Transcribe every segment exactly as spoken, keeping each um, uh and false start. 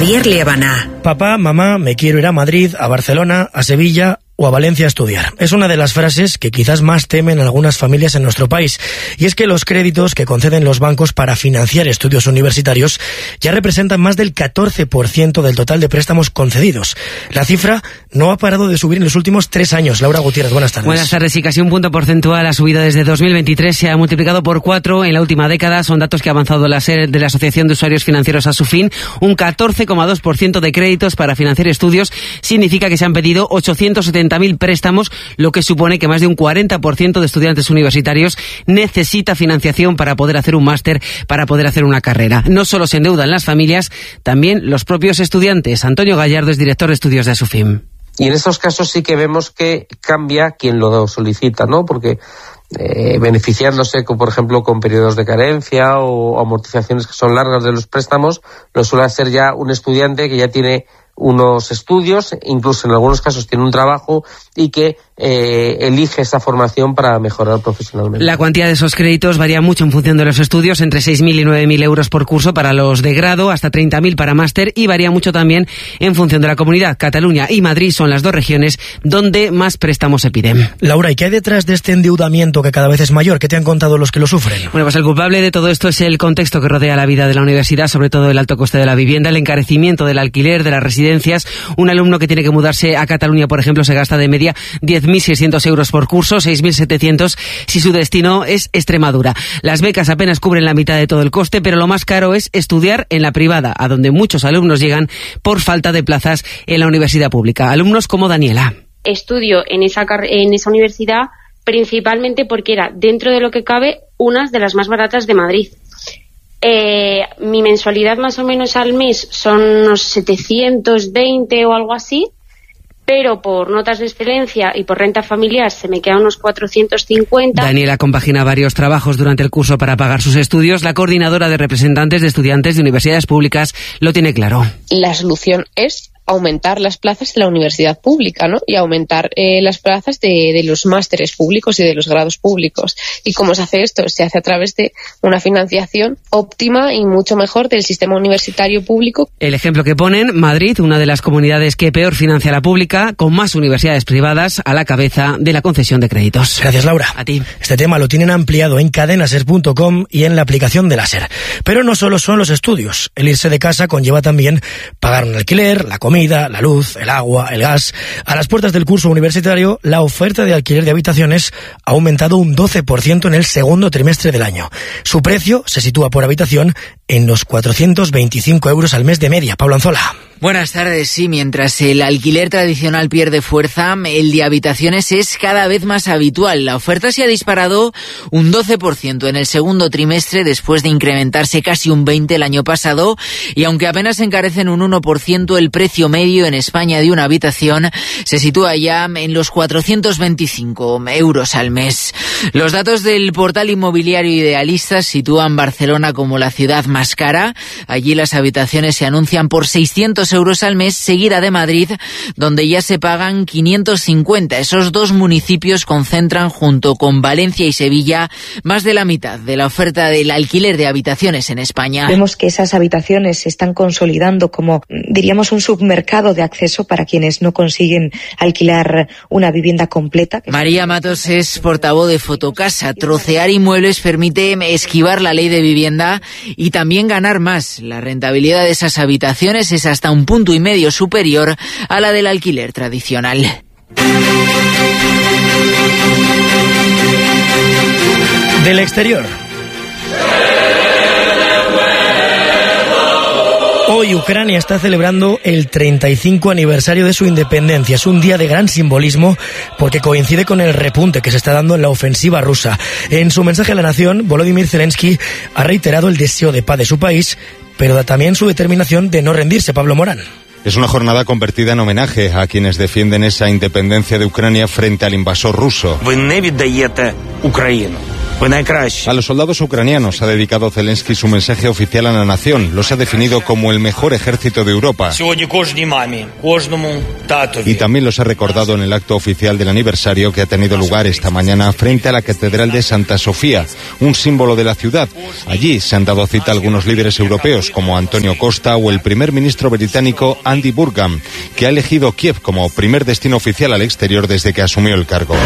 Javier Liébana. Papá, mamá, me quiero ir a Madrid, a Barcelona, a Sevilla o a Valencia a estudiar. Es una de las frases que quizás más temen algunas familias en nuestro país. Y es que los créditos que conceden los bancos para financiar estudios universitarios ya representan más del catorce por ciento del total de préstamos concedidos. La cifra no ha parado de subir en los últimos tres años. Laura Gutiérrez, buenas tardes. Buenas tardes. Y casi un punto porcentual la subida desde dos mil veintitrés se ha multiplicado por cuatro en la última década. Son datos que ha avanzado la SER de la Asociación de Usuarios Financieros ASUFIN. Un catorce coma dos por ciento de créditos para financiar estudios significa que se han pedido ochocientos setenta mil préstamos, lo que supone que más de un cuarenta por ciento de estudiantes universitarios necesita financiación para poder hacer un máster, para poder hacer una carrera. No solo se endeudan las familias, también los propios estudiantes. Antonio Gallardo es director de estudios de ASUFIN. Y en estos casos sí que vemos que cambia quien lo solicita, ¿no? Porque eh, beneficiándose, con, por ejemplo, con periodos de carencia o amortizaciones que son largas de los préstamos, lo suele hacer ya un estudiante que ya tiene unos estudios, incluso en algunos casos tiene un trabajo y que eh, elige esa formación para mejorar profesionalmente. La cuantía de esos créditos varía mucho en función de los estudios, entre seis mil y nueve mil euros por curso para los de grado, hasta treinta mil para máster, y varía mucho también en función de la comunidad. Cataluña y Madrid son las dos regiones donde más préstamos se piden. Laura, ¿y qué hay detrás de este endeudamiento que cada vez es mayor? ¿Qué te han contado los que lo sufren? Bueno, pues el culpable de todo esto es el contexto que rodea la vida de la universidad, sobre todo el alto coste de la vivienda, el encarecimiento del alquiler, de las residencias. Un alumno que tiene que mudarse a Cataluña, por ejemplo, se gasta de media diez mil seiscientos euros por curso, seis mil setecientos si su destino es Extremadura. Las becas apenas cubren la mitad de todo el coste, pero lo más caro es estudiar en la privada, a donde muchos alumnos llegan por falta de plazas en la universidad pública. Alumnos como Daniela. Estudio en esa, en esa universidad principalmente porque era, dentro de lo que cabe, una de las más baratas de Madrid. Eh, mi mensualidad más o menos al mes son unos setecientos veinte o algo así, pero por notas de excelencia y por renta familiar se me quedan unos cuatrocientos cincuenta. Daniela compagina varios trabajos durante el curso para pagar sus estudios. La coordinadora de representantes de estudiantes de universidades públicas lo tiene claro. La solución es aumentar las plazas de la universidad pública, ¿no? Y aumentar eh, las plazas de, de los másteres públicos y de los grados públicos. ¿Y cómo se hace esto? Se hace a través de una financiación óptima y mucho mejor del sistema universitario público. El ejemplo que ponen, Madrid, una de las comunidades que peor financia la pública, con más universidades privadas a la cabeza de la concesión de créditos. Gracias, Laura. A ti. Este tema lo tienen ampliado en cadenaser punto com y en la aplicación de la SER. Pero no solo son los estudios. El irse de casa conlleva también pagar un alquiler, la comida, la luz, el agua, el gas. A las puertas del curso universitario, la oferta de alquiler de habitaciones ha aumentado un doce por ciento en el segundo trimestre del año. Su precio se sitúa por habitación en los cuatrocientos veinticinco euros al mes de media. Pablo Anzola. Buenas tardes. Sí, mientras el alquiler tradicional pierde fuerza, el de habitaciones es cada vez más habitual. La oferta se ha disparado un doce por ciento en el segundo trimestre, después de incrementarse casi un veinte por ciento el año pasado, y aunque apenas encarecen un uno por ciento, el precio medio en España de una habitación se sitúa ya en los cuatrocientos veinticinco euros al mes. Los datos del portal inmobiliario Idealista sitúan Barcelona como la ciudad más cara. Allí las habitaciones se anuncian por seiscientos euros al mes, seguida de Madrid, donde ya se pagan quinientos cincuenta. Esos dos municipios concentran, junto con Valencia y Sevilla, más de la mitad de la oferta del alquiler de habitaciones en España. Vemos que esas habitaciones se están consolidando como, diríamos, un submercado de acceso para quienes no consiguen alquilar una vivienda completa. María Matos es portavoz de Fotocasa. Trocear inmuebles permite esquivar la ley de vivienda y también ganar más. La rentabilidad de esas habitaciones es hasta un punto y medio superior a la del alquiler tradicional. Del exterior. Hoy Ucrania está celebrando el treinta y cinco aniversario de su independencia. Es un día de gran simbolismo porque coincide con el repunte que se está dando en la ofensiva rusa. En su mensaje a la nación, Volodymyr Zelensky ha reiterado el deseo de paz de su país, pero también su determinación de no rendirse. Pablo Morán. Es una jornada convertida en homenaje a quienes defienden esa independencia de Ucrania frente al invasor ruso. A los soldados ucranianos ha dedicado Zelensky su mensaje oficial a la nación. Los ha definido como el mejor ejército de Europa. Y también los ha recordado en el acto oficial del aniversario que ha tenido lugar esta mañana frente a la Catedral de Santa Sofía, un símbolo de la ciudad. Allí se han dado cita algunos líderes europeos como Antonio Costa o el primer ministro británico Andy Burnham, que ha elegido Kiev como primer destino oficial al exterior desde que asumió el cargo.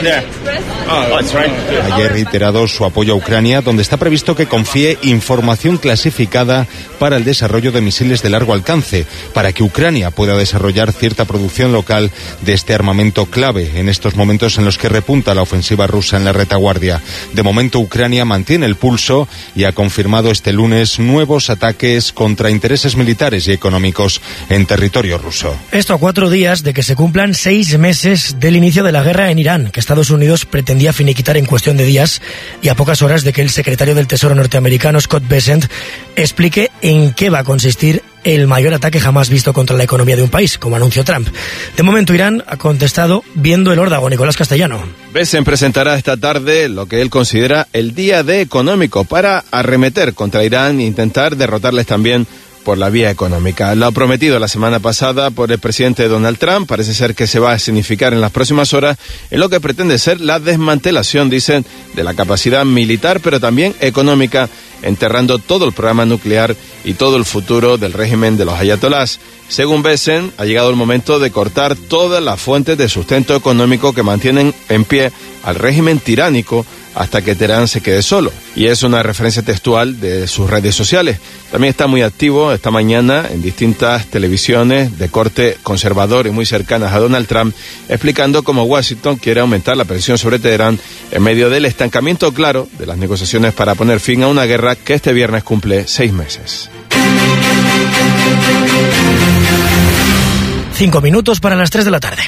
Ayer reiterado su apoyo a Ucrania, donde está previsto que confíe información clasificada para el desarrollo de misiles de largo alcance, para que Ucrania pueda desarrollar cierta producción local de este armamento clave en estos momentos en los que repunta la ofensiva rusa en la retaguardia. De momento, Ucrania mantiene el pulso y ha confirmado este lunes nuevos ataques contra intereses militares y económicos en territorio ruso. Esto a cuatro días de que se cumplan seis meses del inicio de la guerra en Irán, que Estados Unidos pretendía finiquitar en cuestión de días, y a pocas horas de que el secretario del Tesoro norteamericano, Scott Bessent, explique en qué va a consistir el mayor ataque jamás visto contra la economía de un país, como anunció Trump. De momento, Irán ha contestado viendo el órdago. Nicolás Castellano. Bessent presentará esta tarde lo que él considera el día D económico para arremeter contra Irán e intentar derrotarles también por la vía económica. Lo prometido la semana pasada por el presidente Donald Trump parece ser que se va a significar en las próximas horas en lo que pretende ser la desmantelación, dicen, de la capacidad militar, pero también económica, enterrando todo el programa nuclear y todo el futuro del régimen de los ayatolás. Según Bessent, ha llegado el momento de cortar todas las fuentes de sustento económico que mantienen en pie al régimen tiránico hasta que Teherán se quede solo. Y es una referencia textual de sus redes sociales. También está muy activo esta mañana en distintas televisiones de corte conservador y muy cercanas a Donald Trump, explicando cómo Washington quiere aumentar la presión sobre Teherán en medio del estancamiento claro de las negociaciones para poner fin a una guerra que este viernes cumple seis meses. Cinco minutos para las tres de la tarde.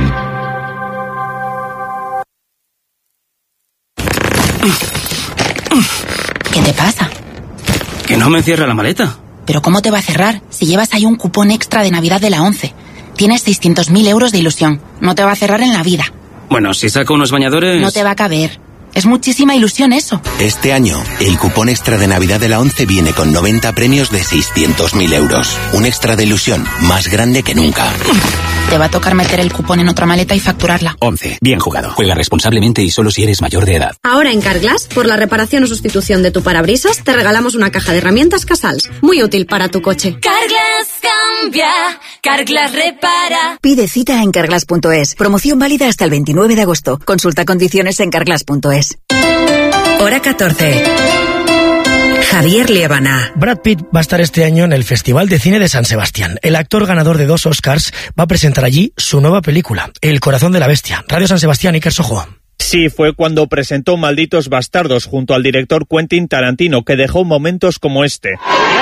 ¿Qué te pasa? Que no me cierra la maleta. ¿Pero cómo te va a cerrar si llevas ahí un cupón extra de Navidad de la ONCE? Tienes seiscientos mil euros de ilusión. No te va a cerrar en la vida. Bueno, si saco unos bañadores... No te va a caber. Es muchísima ilusión eso. Este año, el cupón extra de Navidad de la ONCE viene con noventa premios de seiscientos mil euros. Un extra de ilusión más grande que nunca. Te va a tocar meter el cupón en otra maleta y facturarla. ONCE. Bien jugado. Juega responsablemente y solo si eres mayor de edad. Ahora en Carglass, por la reparación o sustitución de tu parabrisas, te regalamos una caja de herramientas Casals. Muy útil para tu coche. Carglass cambia. Carglass repara. Pide cita en carglass punto es. Promoción válida hasta el veintinueve de agosto. Consulta condiciones en carglass punto es. Hora catorce. Javier Liébana. Brad Pitt va a estar este año en el Festival de Cine de San Sebastián. El actor ganador de dos Oscars va a presentar allí su nueva película, El corazón de la bestia. Radio San Sebastián, Iker Sojo. Sí, fue cuando presentó Malditos Bastardos junto al director Quentin Tarantino, que dejó momentos como este.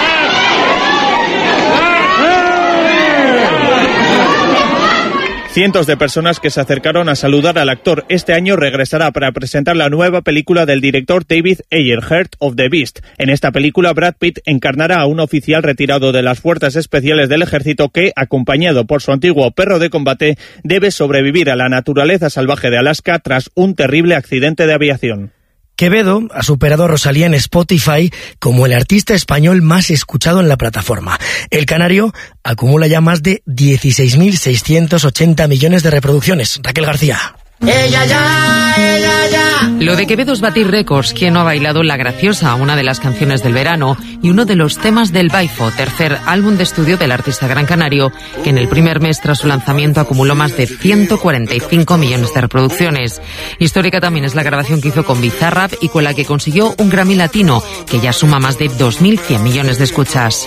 Cientos de personas que se acercaron a saludar al actor. Este año regresará para presentar la nueva película del director David Ayer, Heart of the Beast. En esta película, Brad Pitt encarnará a un oficial retirado de las Fuerzas Especiales del Ejército que, acompañado por su antiguo perro de combate, debe sobrevivir a la naturaleza salvaje de Alaska tras un terrible accidente de aviación. Quevedo ha superado a Rosalía en Spotify como el artista español más escuchado en la plataforma. El canario acumula ya más de dieciséis mil seiscientos ochenta millones de reproducciones. Raquel García. Ella ya, ella ya. Lo de Quevedo es batir récords. ¿Quién no ha bailado La Graciosa, una de las canciones del verano, y uno de los temas del Baifo, tercer álbum de estudio del artista gran canario, que en el primer mes tras su lanzamiento acumuló más de ciento cuarenta y cinco millones de reproducciones? Histórica también es la grabación que hizo con Bizarrap y con la que consiguió un Grammy Latino, que ya suma más de dos mil cien millones de escuchas.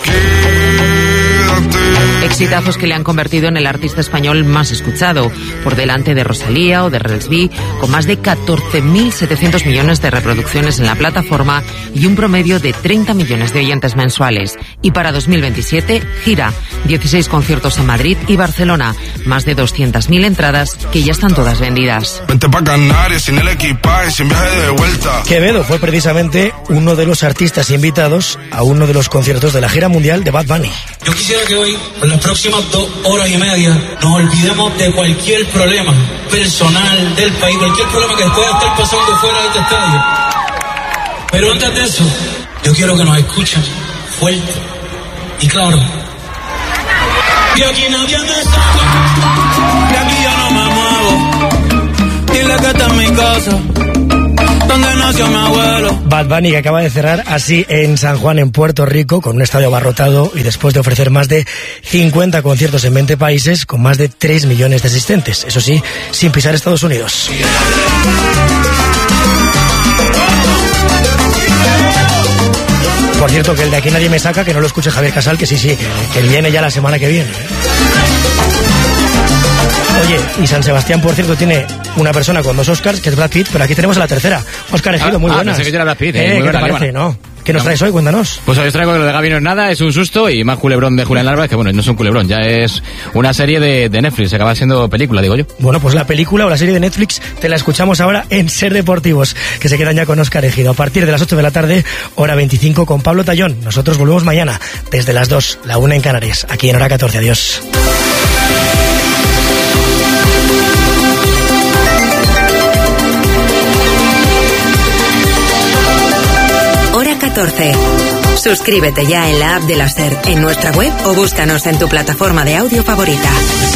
Exitazos que le han convertido en el artista español más escuchado, por delante de Rosalía o de Rels B, con más de catorce mil setecientos millones de reproducciones en la plataforma y un promedio de treinta millones de oyentes mensuales. Y para dos mil veintisiete, gira, dieciséis conciertos en Madrid y Barcelona, más de doscientas mil entradas que ya están todas vendidas. Vente pa' Canarias sin el equipaje, sin viaje de vuelta. Quevedo fue precisamente uno de los artistas invitados a uno de los conciertos de la gira mundial de Bad Bunny. Yo quisiera que hoy, en las próximas dos horas y media, nos olvidemos de cualquier problema personal del país, cualquier problema que pueda estar pasando fuera de este estadio. Pero antes de eso, yo quiero que nos escuchen fuerte y claro. Y aquí nadie me saca, de aquí yo no me muevo. Dile que esta es mi casa, donde nació mi abuelo. Bad Bunny, que acaba de cerrar así en San Juan, en Puerto Rico, con un estadio abarrotado y después de ofrecer más de cincuenta conciertos en veinte países con más de tres millones de asistentes. Eso sí, sin pisar Estados Unidos. Por cierto, que el de aquí nadie me saca, que no lo escuche Javier Casal, que sí, sí, que él viene ya la semana que viene. Oye, y San Sebastián, por cierto, tiene una persona con dos Oscars, que es Brad Pitt, pero aquí tenemos a la tercera. Óscar Ejido, muy ah, buenas. Pensé que era Brad Pitt, eh, eh, muy ¿Qué te buena, parece? buena. No. ¿Qué nos traes hoy? Cuéntanos. Pues hoy os traigo que lo de Gaby no es nada, es un susto, y más culebrón de Julián Álvarez, que bueno, no es un culebrón, ya es una serie de, de Netflix, acaba siendo película, digo yo. Bueno, pues la película o la serie de Netflix te la escuchamos ahora en Ser Deportivos, que se quedan ya con Óscar Ejido. A partir de las ocho de la tarde, hora veinticinco, con Pablo Tallón. Nosotros volvemos mañana, desde las dos, la una en Canarias, aquí en hora catorce. Adiós. Hora catorce. Suscríbete ya en la app de la SER, en nuestra web o búscanos en tu plataforma de audio favorita.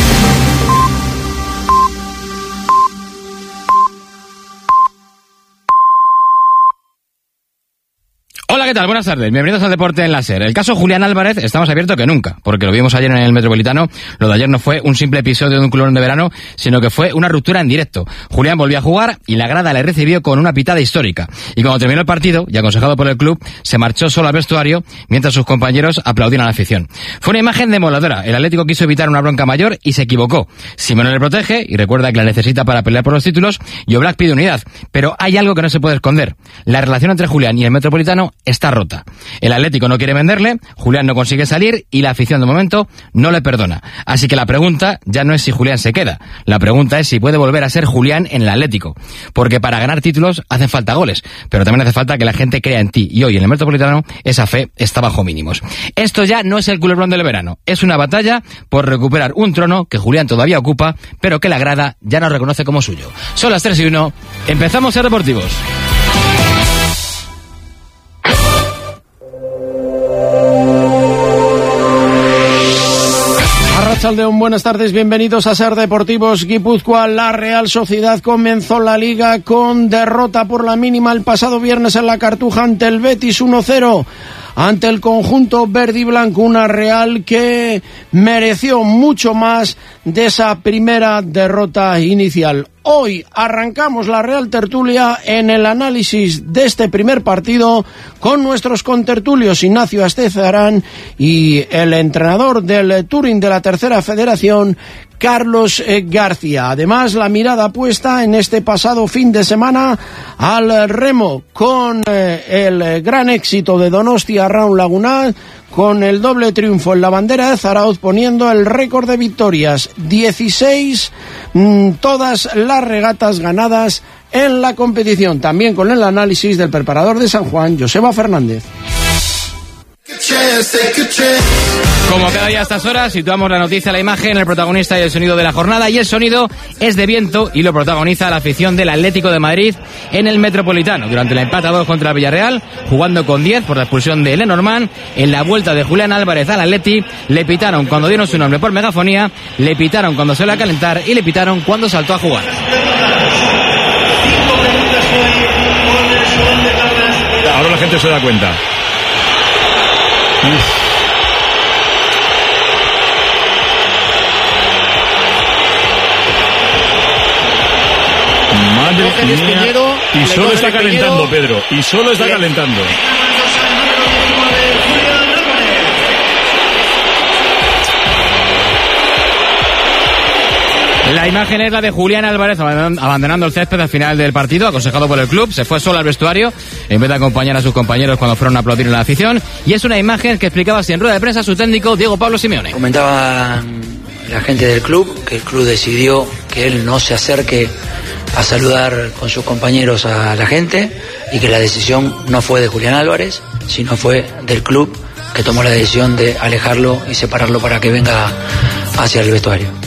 Hola, ¿qué tal? Buenas tardes. Bienvenidos al Deporte en la SER. El caso Julián Álvarez está más abierto que nunca, porque lo vimos ayer en el Metropolitano. Lo de ayer no fue un simple episodio de un culebrón de verano, sino que fue una ruptura en directo. Julián volvió a jugar y la grada le recibió con una pitada histórica. Y cuando terminó el partido, y aconsejado por el club, se marchó solo al vestuario mientras sus compañeros aplaudían a la afición. Fue una imagen demoledora. El Atlético quiso evitar una bronca mayor y se equivocó. Simeone le protege y recuerda que la necesita para pelear por los títulos, y Oblak pide unidad. Pero hay algo que no se puede esconder. La relación entre Julián y el Metropolitano está rota. El Atlético no quiere venderle, Julián no consigue salir y la afición de momento no le perdona. Así que la pregunta ya no es si Julián se queda, la pregunta es si puede volver a ser Julián en el Atlético. Porque para ganar títulos hacen falta goles, pero también hace falta que la gente crea en ti, y hoy en el Metropolitano esa fe está bajo mínimos. Esto ya no es el culebrón del verano, es una batalla por recuperar un trono que Julián todavía ocupa, pero que la grada ya no reconoce como suyo. Son las tres y uno, empezamos a Ser Deportivos. Arratsaldeon, buenas tardes, bienvenidos a Ser Deportivos Guipúzcoa. La Real Sociedad comenzó la Liga con derrota por la mínima el pasado viernes en la Cartuja ante el Betis uno cero. Ante el conjunto verde y blanco, una Real que mereció mucho más de esa primera derrota inicial. Hoy arrancamos la Real Tertulia en el análisis de este primer partido con nuestros contertulios Ignacio Astezarán y el entrenador del Turing de la Tercera Federación, Carlos García. Además, la mirada puesta en este pasado fin de semana al remo con el gran éxito de Donostia Round Lagunal, con el doble triunfo en la bandera de Zarauz, poniendo el récord de victorias, dieciséis, todas las regatas ganadas en la competición. También con el análisis del preparador de San Juan, Joseba Fernández. Como cada día a estas horas, situamos la noticia, la imagen, el protagonista y el sonido de la jornada, y el sonido es de viento y lo protagoniza la afición del Atlético de Madrid en el Metropolitano. Durante el empate a dos contra el Villarreal, jugando con diez por la expulsión de Lenormand, en la vuelta de Julián Álvarez al Atleti, le pitaron cuando dieron su nombre por megafonía, le pitaron cuando se le a calentar y le pitaron cuando saltó a jugar. Ahora la gente se da cuenta. Madre mía. Y solo está calentando, Pedro. Y solo está calentando. La imagen es la de Julián Álvarez abandonando el césped al final del partido, aconsejado por el club. Se fue solo al vestuario en vez de acompañar a sus compañeros cuando fueron a aplaudir en la afición. Y es una imagen que explicaba así en rueda de prensa su técnico Diego Pablo Simeone. Comentaba la gente del club que el club decidió que él no se acerque a saludar con sus compañeros a la gente, y que la decisión no fue de Julián Álvarez, sino fue del club, que tomó la decisión de alejarlo y separarlo para que venga hacia el vestuario.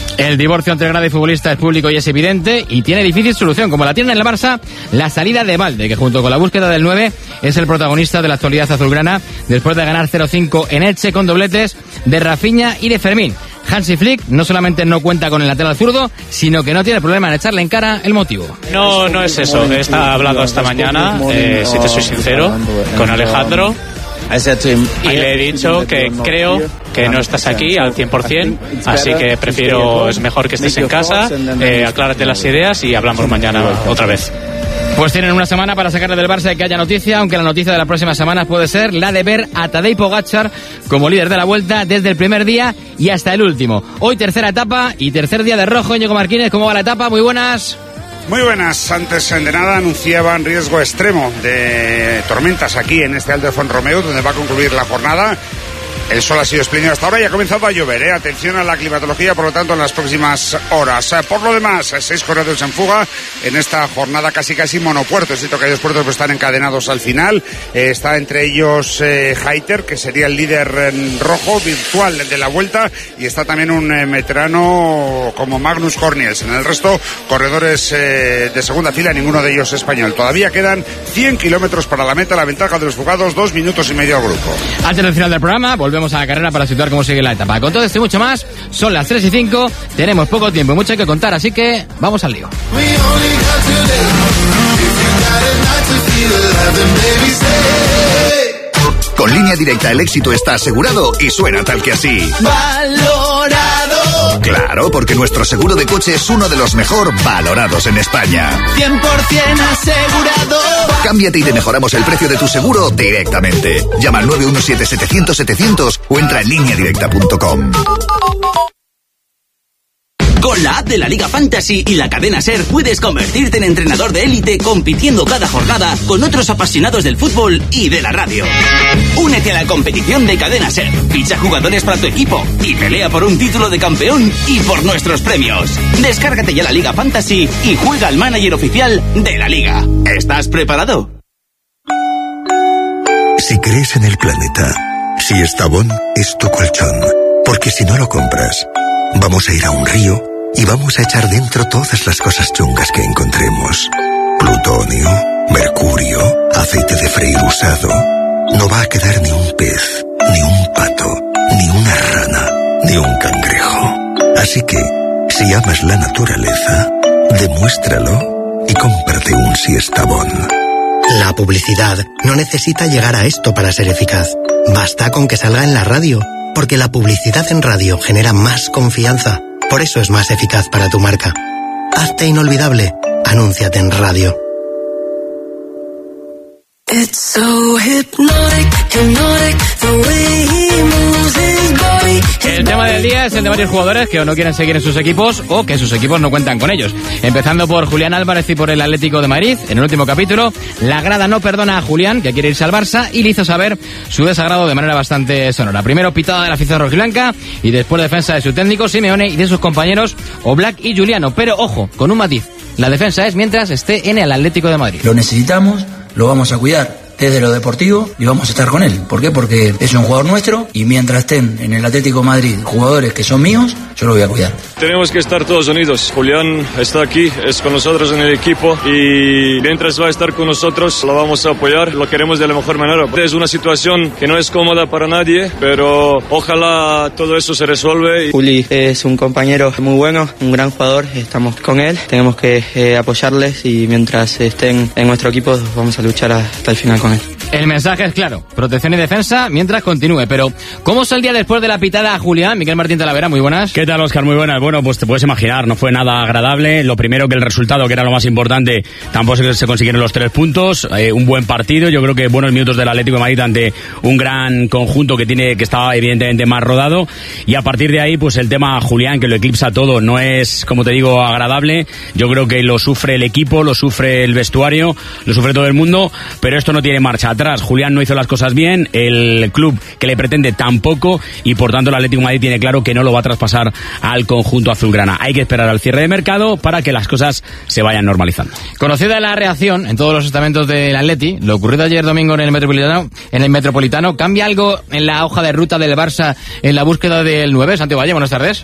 El divorcio entre grada y futbolista es público y es evidente y tiene difícil solución, como la tiene en el Barça la salida de Valde, que junto con la búsqueda del nueve es el protagonista de la actualidad azulgrana después de ganar cero cinco en Elche con dobletes de Rafinha y de Fermín. Hansi Flick no solamente no cuenta con el lateral zurdo, sino que no tiene problema en echarle en cara el motivo. No, no es eso. He hablado esta mañana, eh, si te soy sincero, con Alejandro. Y le he dicho que creo que no estás aquí al cien por ciento, así que prefiero, es mejor que estés en casa, eh, aclárate las ideas y hablamos mañana otra vez. Pues tienen una semana para sacarle del Barça y que haya noticia, aunque la noticia de la próxima semana puede ser la de ver a Tadej Pogačar como líder de la Vuelta desde el primer día y hasta el último. Hoy tercera etapa y tercer día de rojo. Íñigo Martínez, ¿cómo va la etapa? Muy buenas. Muy buenas. Antes de nada anunciaban riesgo extremo de tormentas aquí en este Alto de Font-romeu, donde va a concluir la jornada. El sol ha sido espléndido hasta ahora y ha comenzado a llover, ¿eh? Atención a la climatología, por lo tanto, en las próximas horas. Por lo demás, seis corredores en fuga en esta jornada casi casi monopuerto. Es cierto que hay dos puertos que están encadenados al final. Eh, está entre ellos eh, Hayter, que sería el líder en rojo virtual de la Vuelta, y está también un eh, veterano como Magnus Corniels. En el resto, corredores eh, de segunda fila, ninguno de ellos español. Todavía quedan cien kilómetros para la meta. La ventaja de los fugados, dos minutos y medio al grupo. Antes del final del programa, volvemos a la carrera para situar cómo sigue la etapa. Con todo esto y mucho más, son las tres y cinco, tenemos poco tiempo y mucho hay que contar, así que vamos al lío. Con Línea Directa el éxito está asegurado y suena tal que así. Valorado. Claro, porque nuestro seguro de coche es uno de los mejor valorados en España. cien por ciento asegurado. Cámbiate y te mejoramos el precio de tu seguro directamente. Llama al nueve uno siete setecientos setecientos o entra en línea directa punto com. Con la app de la Liga Fantasy y la cadena SER puedes convertirte en entrenador de élite compitiendo cada jornada con otros apasionados del fútbol y de la radio. Únete a la competición de cadena SER, ficha jugadores para tu equipo y pelea por un título de campeón y por nuestros premios. Descárgate ya la Liga Fantasy y juega al manager oficial de la Liga. ¿Estás preparado? Si crees en el planeta, si Estabón es tu colchón, porque si no lo compras, vamos a ir a un río y vamos a echar dentro todas las cosas chungas que encontremos. Plutonio, mercurio, aceite de freír usado. No va a quedar ni un pez, ni un pato, ni una rana, ni un cangrejo. Así que, si amas la naturaleza, demuéstralo y cómprate un Siestabón. La publicidad no necesita llegar a esto para ser eficaz. Basta con que salga en la radio, porque la publicidad en radio genera más confianza. Por eso es más eficaz para tu marca. Hazte inolvidable. Anúnciate en radio. It's so hypnotic, hypnotic, the way he moves his body. El tema del día es el de varios jugadores que o no quieren seguir en sus equipos o que sus equipos no cuentan con ellos. Empezando por Julián Álvarez y por el Atlético de Madrid. En el último capítulo, la grada no perdona a Julián, que quiere irse al Barça, y le hizo saber su desagrado de manera bastante sonora. Primero pitada de la afición rojiblanca y después defensa de su técnico Simeone y de sus compañeros Oblak y Juliano. Pero ojo, con un matiz. La defensa es mientras esté en el Atlético de Madrid. Lo necesitamos, lo vamos a cuidar desde lo deportivo y vamos a estar con él. ¿Por qué? Porque es un jugador nuestro y mientras estén en el Atlético de Madrid jugadores que son míos, yo lo voy a cuidar. Tenemos que estar todos unidos. Julián está aquí, es con nosotros en el equipo y mientras va a estar con nosotros lo vamos a apoyar, lo queremos de la mejor manera. Es una situación que no es cómoda para nadie, pero ojalá todo eso se resuelve. Juli es un compañero muy bueno, un gran jugador, estamos con él, tenemos que eh, apoyarles y mientras estén en nuestro equipo vamos a luchar hasta el final con él. El mensaje es claro, protección y defensa mientras continúe, pero ¿cómo es el día después de la pitada a Julián? Miguel Martín Talavera, muy buenas. ¿Qué tal, Óscar? Muy buenas. Bueno, pues te puedes imaginar, no fue nada agradable. Lo primero, que el resultado, que era lo más importante, tampoco se consiguieron los tres puntos. Eh, un buen partido, yo creo que buenos minutos del Atlético de Madrid ante un gran conjunto que tiene que estaba evidentemente más rodado. Y a partir de ahí, pues el tema Julián, que lo eclipsa todo, no es, como te digo, agradable. Yo creo que lo sufre el equipo, lo sufre el vestuario, lo sufre todo el mundo, pero esto no tiene marcha atrás. Julián no hizo las cosas bien, el club que le pretende tampoco, y por tanto el Atlético de Madrid tiene claro que no lo va a traspasar al conjunto azulgrana. Hay que esperar al cierre de mercado para que las cosas se vayan normalizando. Conocida la reacción en todos los estamentos del Atleti, lo ocurrido ayer domingo en el Metropolitano, en el Metropolitano, ¿cambia algo en la hoja de ruta del Barça en la búsqueda del nueve? Santiago Valle, buenas tardes.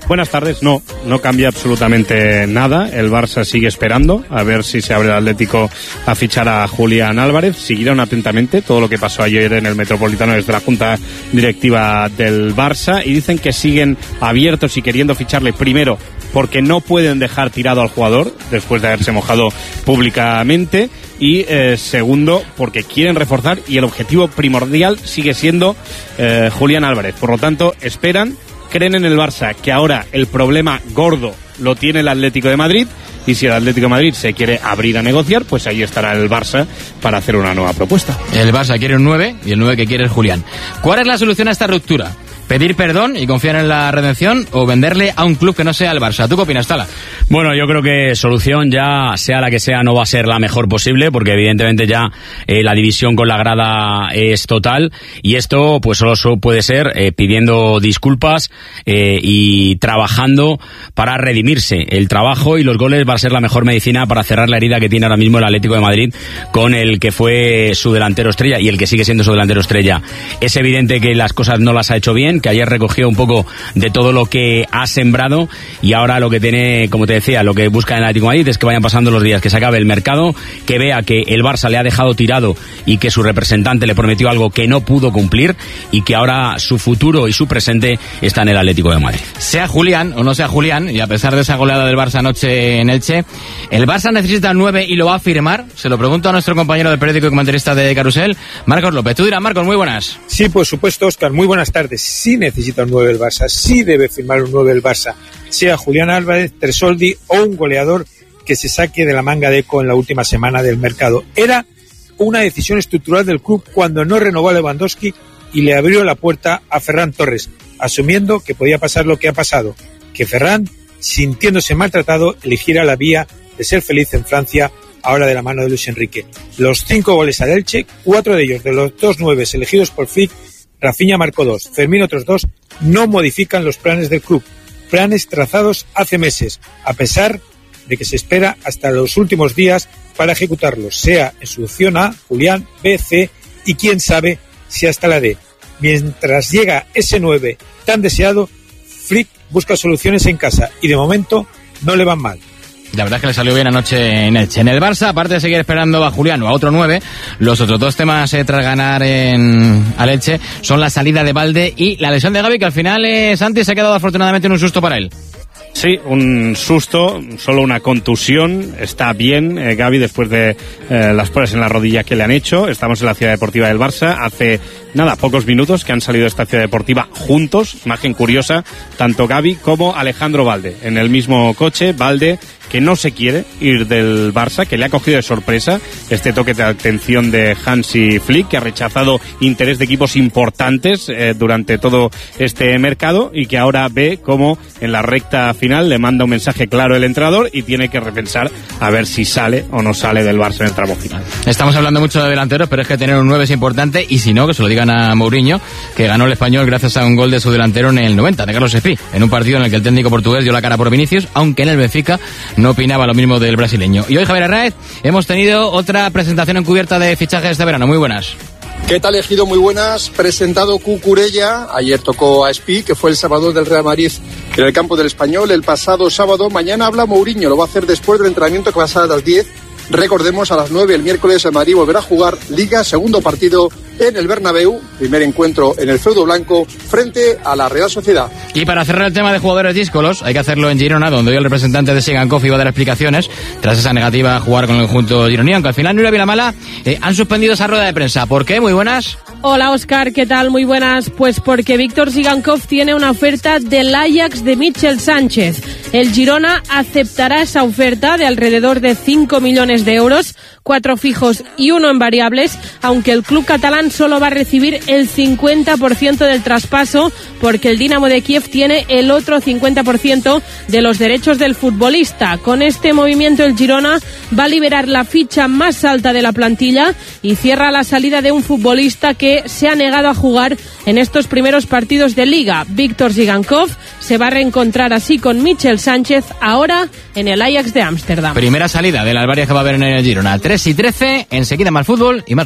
Buenas tardes. No, no cambia absolutamente nada. El Barça sigue esperando a ver si se abre el Atlético a fichar a Julián Álvarez. Siguieron atentamente todo lo que pasó ayer en el Metropolitano desde la Junta Directiva del Barça y dicen que siguen abiertos y queriendo ficharle, primero porque no pueden dejar tirado al jugador después de haberse mojado públicamente y eh, segundo porque quieren reforzar y el objetivo primordial sigue siendo eh, Julián Álvarez. Por lo tanto, esperan, creen en el Barça, que ahora el problema gordo lo tiene el Atlético de Madrid y si el Atlético de Madrid se quiere abrir a negociar, pues ahí estará el Barça para hacer una nueva propuesta. El Barça quiere un nueve y el nueve que quiere es Julián. ¿Cuál es la solución a esta ruptura? ¿Pedir perdón y confiar en la redención o venderle a un club que no sea el Barça? ¿Tú qué opinas, Tala? Bueno, yo creo que solución ya, sea la que sea, no va a ser la mejor posible, porque evidentemente ya eh, la división con la grada es total, y esto pues solo puede ser eh, pidiendo disculpas eh, y trabajando para redimirse. El trabajo y los goles va a ser la mejor medicina para cerrar la herida que tiene ahora mismo el Atlético de Madrid con el que fue su delantero estrella y el que sigue siendo su delantero estrella. Es evidente que las cosas no las ha hecho bien, que ayer recogió un poco de todo lo que ha sembrado y ahora lo que tiene, como te decía, lo que busca en el Atlético de Madrid es que vayan pasando los días, que se acabe el mercado, que vea que el Barça le ha dejado tirado y que su representante le prometió algo que no pudo cumplir y que ahora su futuro y su presente está en el Atlético de Madrid. Sea Julián o no sea Julián, y a pesar de esa goleada del Barça anoche en Elche, ¿el Barça necesita un nueve y lo va a firmar? Se lo pregunto a nuestro compañero del periódico y comentarista de Carrusel, Marcos López. Tú dirás, Marcos, muy buenas. Sí, por supuesto, Óscar, muy buenas tardes. Sí necesita un nueve el Barça, sí debe firmar un nueve el Barça, sea Julián Álvarez, Tresoldi o un goleador que se saque de la manga de Eco en la última semana del mercado. Era una decisión estructural del club cuando no renovó a Lewandowski y le abrió la puerta a Ferran Torres, asumiendo que podía pasar lo que ha pasado, que Ferran, sintiéndose maltratado, eligiera la vía de ser feliz en Francia, ahora de la mano de Luis Enrique. Los cinco goles al Elche, cuatro de ellos de los dos nueves elegidos por Flick, Rafinha marcó dos, Fermín otros dos, no modifican los planes del club, planes trazados hace meses, a pesar de que se espera hasta los últimos días para ejecutarlos, sea en su opción A, Julián, B, C y quién sabe si hasta la D. Mientras llega ese nueve tan deseado, Flick busca soluciones en casa y de momento no le van mal. La verdad es que le salió bien anoche en Elche. En el Barça, aparte de seguir esperando a Julián o a otro nueve, los otros dos temas eh, tras ganar en al Elche son la salida de Balde y la lesión de Gavi, que al final eh, Santi se ha quedado afortunadamente en un susto para él. Sí, un susto, solo una contusión. Está bien eh, Gavi después de eh, las pruebas en la rodilla que le han hecho. Estamos en la Ciudad Deportiva del Barça. Hace, nada, pocos minutos que han salido de esta Ciudad Deportiva juntos. Imagen curiosa, tanto Gavi como Alejandro Balde. En el mismo coche, Balde, que no se quiere ir del Barça, que le ha cogido de sorpresa este toque de atención de Hansi Flick, que ha rechazado interés de equipos importantes eh, durante todo este mercado y que ahora ve cómo en la recta final le manda un mensaje claro el entrenador y tiene que repensar a ver si sale o no sale del Barça en el tramo final. Estamos hablando mucho de delanteros, pero es que tener un nueve es importante y si no, que se lo digan a Mourinho, que ganó el Español gracias a un gol de su delantero en el noventa, de Carlos Espí, en un partido en el que el técnico portugués dio la cara por Vinicius, aunque en el Benfica no opinaba lo mismo del brasileño. Y hoy, Javier Arraez, hemos tenido otra presentación encubierta de fichajes este verano. Muy buenas. ¿Qué tal, Ejido? Muy buenas. Presentado Cucurella. Ayer tocó a Espí, que fue el salvador del Real Madrid en el campo del Español el pasado sábado. Mañana habla Mourinho. Lo va a hacer después del entrenamiento que va a ser a las diez. Recordemos, a las nueve el miércoles el Madrid volverá a jugar Liga, segundo partido en el Bernabéu, primer encuentro en el feudo blanco frente a la Real Sociedad. Y para cerrar el tema de jugadores díscolos, hay que hacerlo en Girona, donde hoy el representante de Sigankov iba a dar explicaciones tras esa negativa a jugar con el conjunto gironiano, aunque al final Nuria Vilamala eh, han suspendido esa rueda de prensa. ¿Por qué? Muy buenas. Hola, Óscar, ¿qué tal? Muy buenas. Pues porque Víctor Sigankov tiene una oferta del Ajax de Michel Sánchez. El Girona aceptará esa oferta de alrededor de cinco millones de euros, cuatro fijos y uno en variables, aunque el club catalán solo va a recibir el cincuenta por ciento del traspaso, porque el Dinamo de Kiev tiene el otro cincuenta por ciento de los derechos del futbolista. Con este movimiento el Girona va a liberar la ficha más alta de la plantilla y cierra la salida de un futbolista que se ha negado a jugar en estos primeros partidos de Liga. Víctor Sigankov se va a reencontrar así con Michel Sánchez, ahora en el Ajax de Ámsterdam. Primera salida del Albarias que va a haber en el Girona. tres y trece, enseguida más fútbol y más Liga.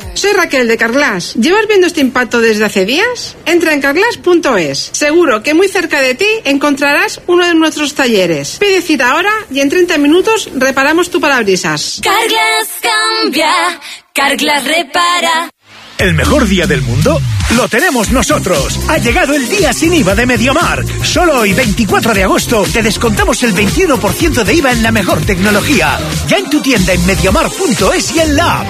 soy Raquel de Carglass. ¿Llevas viendo este impacto desde hace días? Entra en carglass punto es. Seguro que muy cerca de ti encontrarás uno de nuestros talleres. Pide cita ahora y en treinta minutos reparamos tu parabrisas. Carglass cambia, Carglass repara. ¿El mejor día del mundo? ¡Lo tenemos nosotros! Ha llegado el día sin I V A de MediaMarkt. Solo hoy, veinticuatro de agosto, te descontamos el veintiuno por ciento de I V A en la mejor tecnología. Ya en tu tienda en mediamarkt punto es y en la app.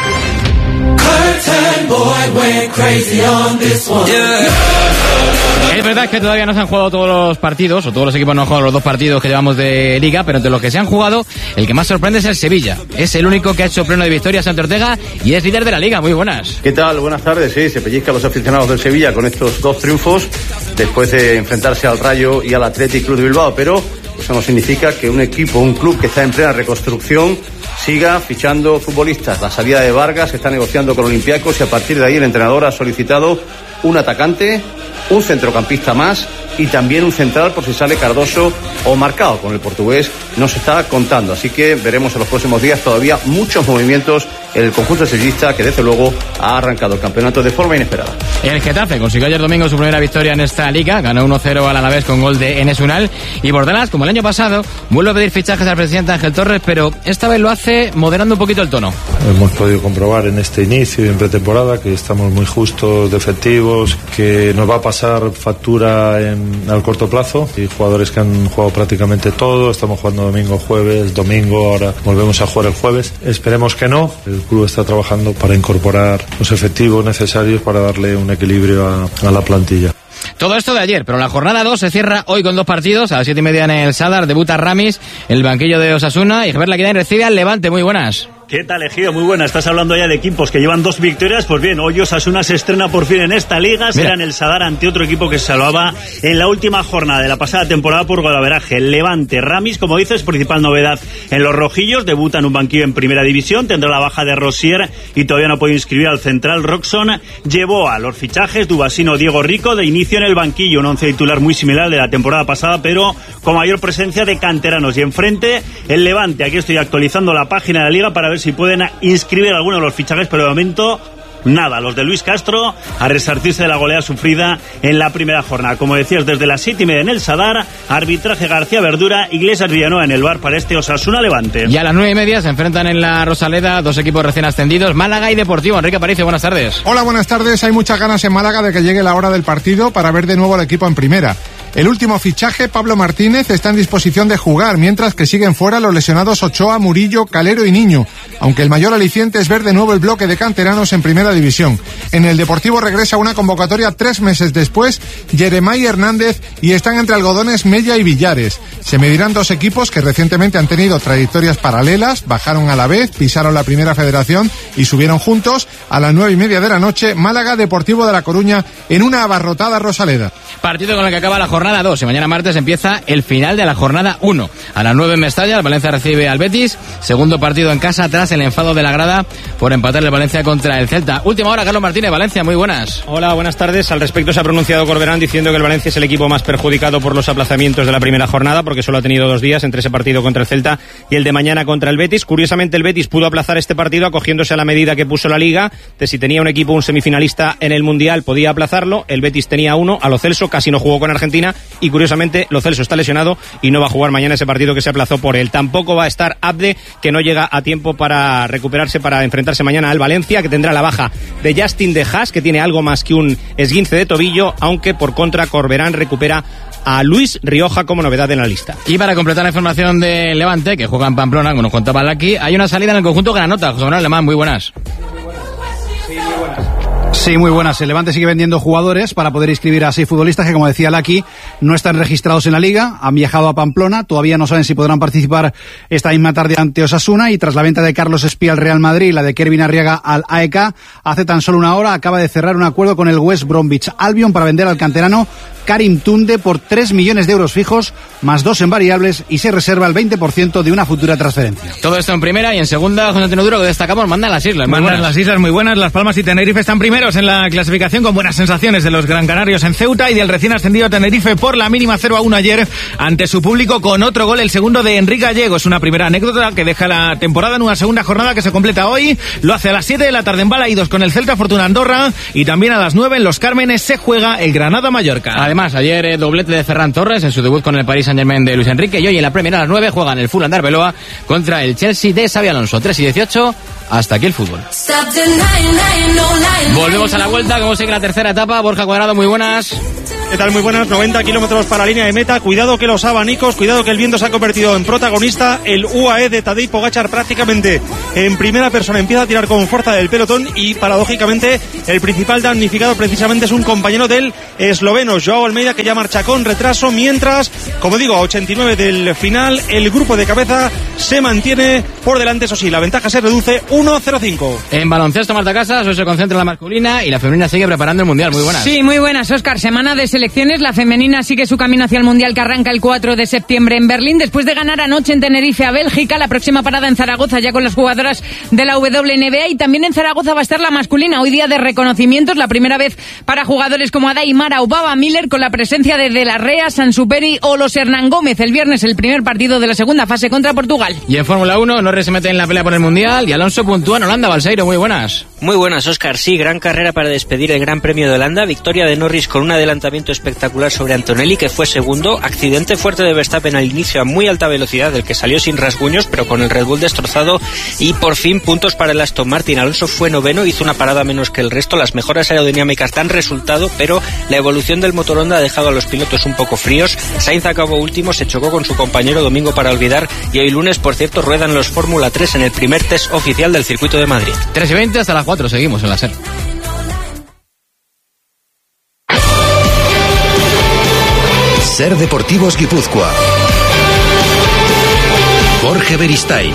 Es verdad que todavía no se han jugado todos los partidos, o todos los equipos no han jugado los dos partidos que llevamos de Liga, pero entre los que se han jugado, el que más sorprende es el Sevilla. Es el único que ha hecho pleno de victorias ante Ortega y es líder de la Liga. Muy buenas. ¿Qué tal? Buenas tardes. Sí, se pellizca a los aficionados del Sevilla con estos dos triunfos después de enfrentarse al Rayo y al Athletic Club de Bilbao, pero eso no significa que un equipo, un club que está en plena reconstrucción, siga fichando futbolistas. La salida de Vargas se está negociando con Olympiacos y a partir de ahí el entrenador ha solicitado un atacante, un centrocampista más y también un central por si sale Cardoso o Marcao. Con el portugués no se está contando, así que veremos en los próximos días todavía muchos movimientos en el conjunto sevillista, que desde luego ha arrancado el campeonato de forma inesperada. El Getafe consiguió ayer domingo su primera victoria en esta liga, ganó uno cero al Alavés con gol de Enes Unal, y Bordalas, como el año pasado, vuelve a pedir fichajes al presidente Ángel Torres, pero esta vez lo hace moderando un poquito el tono. Hemos podido comprobar en este inicio y en pretemporada que estamos muy justos de efectivos, que nos va a pasar factura en, al corto plazo, y jugadores que han jugado prácticamente todo. Estamos jugando domingo, jueves, domingo, ahora volvemos a jugar el jueves. Esperemos que no. El club está trabajando para incorporar los efectivos necesarios para darle un equilibrio a, a la plantilla. Todo esto de ayer, pero la jornada dos se cierra hoy con dos partidos. A las siete y media en el Sadar debuta Ramis, el banquillo de Osasuna, y Javier Laquidán recibe al Levante. Muy buenas. ¿Qué tal, Ejido? Muy buena. Estás hablando ya de equipos que llevan dos victorias. Pues bien, hoy Osasuna se estrena por fin en esta liga. Será Mira. en el Sadar ante otro equipo que se salvaba en la última jornada de la pasada temporada por golaveraje. Levante. Ramis, como dices, principal novedad en los rojillos. Debuta en un banquillo en primera división. Tendrá la baja de Rosier y todavía no puede inscribir al central Roxon. Llevó a los fichajes Dubasino, Diego Rico de inicio en el banquillo. Un once titular muy similar de la temporada pasada, pero con mayor presencia de canteranos. Y enfrente, el Levante. Aquí estoy actualizando la página de la liga para ver si pueden inscribir algunos de los fichajes, pero de momento nada. Los de Luis Castro a resarcirse de la goleada sufrida en la primera jornada. Como decías, desde las siete y media en el Sadar, arbitraje García Verdura, Iglesias Villanueva en el bar para este Osasuna Levante. Y a las nueve y media se enfrentan en la Rosaleda dos equipos recién ascendidos, Málaga y Deportivo. Enrique Aparicio, buenas tardes. Hola, buenas tardes. Hay muchas ganas en Málaga de que llegue la hora del partido para ver de nuevo al equipo en primera. El último fichaje, Pablo Martínez, está en disposición de jugar, mientras que siguen fuera los lesionados Ochoa, Murillo, Calero y Niño, aunque el mayor aliciente es ver de nuevo el bloque de canteranos en primera división. En el Deportivo regresa una convocatoria tres meses después, Jeremai Hernández, y están entre algodones Mella y Villares. Se medirán dos equipos que recientemente han tenido trayectorias paralelas, bajaron a la vez, pisaron la primera federación y subieron juntos. A las nueve y media de la noche, Málaga Deportivo de La Coruña en una abarrotada Rosaleda. Partido con el que acaba la jornada dos y mañana martes empieza el final de la jornada uno. A las nueve en Mestalla, el Valencia recibe al Betis, segundo partido en casa tras el enfado de la grada por empatar el Valencia contra el Celta. Última hora, Carlos Martínez, Valencia, muy buenas. Hola, buenas tardes. Al respecto se ha pronunciado Corberán diciendo que el Valencia es el equipo más perjudicado por los aplazamientos de la primera jornada, porque solo ha tenido dos días entre ese partido contra el Celta y el de mañana contra el Betis. Curiosamente, el Betis pudo aplazar este partido acogiéndose a la medida que puso la Liga, de si tenía un equipo, un semifinalista en el Mundial, podía aplazarlo. El Betis tenía uno, a Lo Celso, casi no jugó con Argentina, y curiosamente Lo Celso está lesionado y no va a jugar mañana ese partido que se aplazó por él. Tampoco va a estar Abde, que no llega a tiempo para recuperarse, para enfrentarse mañana al Valencia, que tendrá la baja de Justin de Haas, que tiene algo más que un esguince de tobillo, aunque por contra Corberán recupera a Luis Rioja como novedad en la lista. Y para completar la información de Levante, que juega en Pamplona, como nos contaba aquí, hay una salida en el conjunto Granota. José Manuel Alemán, muy buenas. Sí, muy buenas. Sí, muy buenas. El Levante sigue vendiendo jugadores para poder inscribir a seis futbolistas que, como decía Laki, no están registrados en la Liga, han viajado a Pamplona, todavía no saben si podrán participar esta misma tarde ante Osasuna, y tras la venta de Carlos Espía al Real Madrid y la de Kervin Arriaga al A E K, hace tan solo una hora acaba de cerrar un acuerdo con el West Bromwich Albion para vender al canterano Karim Tunde por tres millones de euros fijos, más dos en variables, y se reserva el veinte por ciento de una futura transferencia. Todo esto en primera, y en segunda, José Antonio Duro, que destacamos, mandan las islas. Mandan las islas muy buenas, Las Palmas y Tenerife están primera. Primeros en la clasificación con buenas sensaciones de los Gran Canarios en Ceuta y del recién ascendido Tenerife por la mínima cero a uno ayer ante su público con otro gol, el segundo de Enrique Gallego. Es una primera anécdota que deja la temporada en una segunda jornada que se completa hoy. Lo hace a las siete de la tarde en Balaídos con el Celta Fortuna Andorra y también a las nueve en Los Cármenes se juega el Granada-Mallorca. Además, ayer eh, doblete de Ferran Torres en su debut con el Paris Saint-Germain de Luis Enrique y hoy en la Premier a las nueve juegan el Fulham de Arbeloa contra el Chelsea de Xabi Alonso. tres y dieciocho, hasta aquí el fútbol. Volvemos a la vuelta, como sigue la tercera etapa. Borja Cuadrado, muy buenas. ¿Qué tal? Muy buenas, noventa kilómetros para la línea de meta. Cuidado que los abanicos, cuidado que el viento se ha convertido en protagonista. El U A E de Tadej Pogačar prácticamente en primera persona empieza a tirar con fuerza del pelotón y paradójicamente el principal damnificado precisamente es un compañero del esloveno, Joao Almeida, que ya marcha con retraso, mientras, como digo, a ochenta y nueve del final, el grupo de cabeza se mantiene por delante. Eso sí, la ventaja se reduce uno cero cinco. En baloncesto, Marta Casas, hoy se concentra en la masculina y la femenina sigue preparando el Mundial. Muy buenas. Sí, muy buenas, Óscar. Semana de selecciones. La femenina sigue su camino hacia el Mundial que arranca el cuatro de septiembre en Berlín. Después de ganar anoche en Tenerife a Bélgica, la próxima parada en Zaragoza ya con las jugadoras de la W N B A, y también en Zaragoza va a estar la masculina. Hoy día de reconocimientos, la primera vez para jugadores como Adai Mara o Baba Miller, con la presencia de De la Rea, Sansuperi o los Hernán Gómez. El viernes el primer partido de la segunda fase contra Portugal. Y en Fórmula uno, Norris se mete en la pelea por el Mundial y Alonso puntúa en Holanda. Balseiro, muy buenas. Muy buenas, Óscar. Sí, gran carrera para despedir el Gran Premio de Holanda. Victoria de Norris con un adelantamiento espectacular sobre Antonelli, que fue segundo. Accidente fuerte de Verstappen al inicio a muy alta velocidad, del que salió sin rasguños, pero con el Red Bull destrozado. Y por fin puntos para el Aston Martin. Alonso fue noveno, hizo una parada menos que el resto. Las mejoras aerodinámicas dan resultado, pero la evolución del motor Honda ha dejado a los pilotos un poco fríos. Sainz acabó último, se chocó con su compañero domingo para olvidar. Y hoy lunes, por cierto, ruedan los Fórmula tres en el primer test oficial del circuito de Madrid. tres y veinte hasta las cuatro, seguimos en la SER. SER Deportivos Guipúzcoa. Jorge Beristain.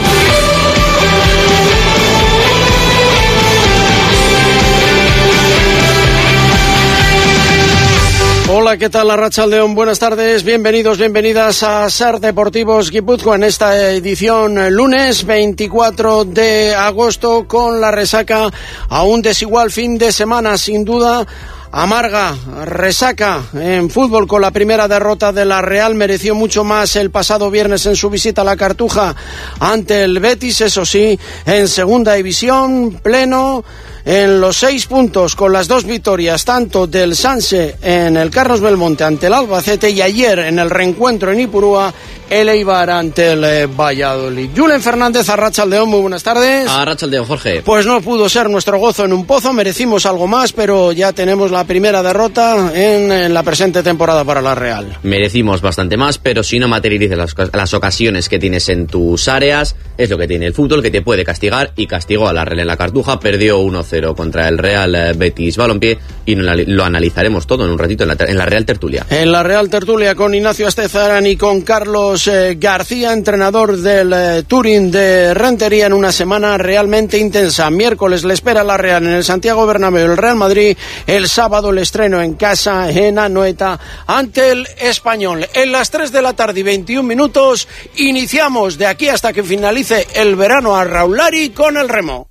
Hola, ¿qué tal? Arratsaldeon, buenas tardes, bienvenidos, bienvenidas a SER Deportivos Guipúzcoa en esta edición lunes veinticuatro de agosto, con la resaca a un desigual fin de semana, sin duda. Amarga resaca en fútbol con la primera derrota de la Real. Mereció mucho más el pasado viernes en su visita a la Cartuja ante el Betis, eso sí, en segunda división, pleno en los seis puntos, con las dos victorias tanto del Sanse en el Carlos Belmonte ante el Albacete y ayer en el reencuentro en Ipurúa el Eibar ante el eh, Valladolid. Julen Fernández, Arratsaldeon, muy buenas tardes. Arratsaldeon, Jorge. Pues no pudo ser nuestro gozo en un pozo, merecimos algo más, pero ya tenemos la primera derrota en, en la presente temporada para la Real. Merecimos bastante más, pero si no materializas las, las ocasiones que tienes en tus áreas, es lo que tiene el fútbol, que te puede castigar, y castigó a la Real en la Cartuja, perdió uno cero contra el Real Betis Balompié, y lo analizaremos todo en un ratito en la, en la Real Tertulia. En la Real Tertulia con Ignacio Astezarán y con Carlos eh, García, entrenador del eh, Turín de Rentería, en una semana realmente intensa. Miércoles le espera la Real en el Santiago Bernabéu el Real Madrid, el sábado el estreno en casa en Anoeta ante el Español. En las tres de la tarde y veintiún minutos iniciamos de aquí hasta que finalice el verano a Raulari con el remo.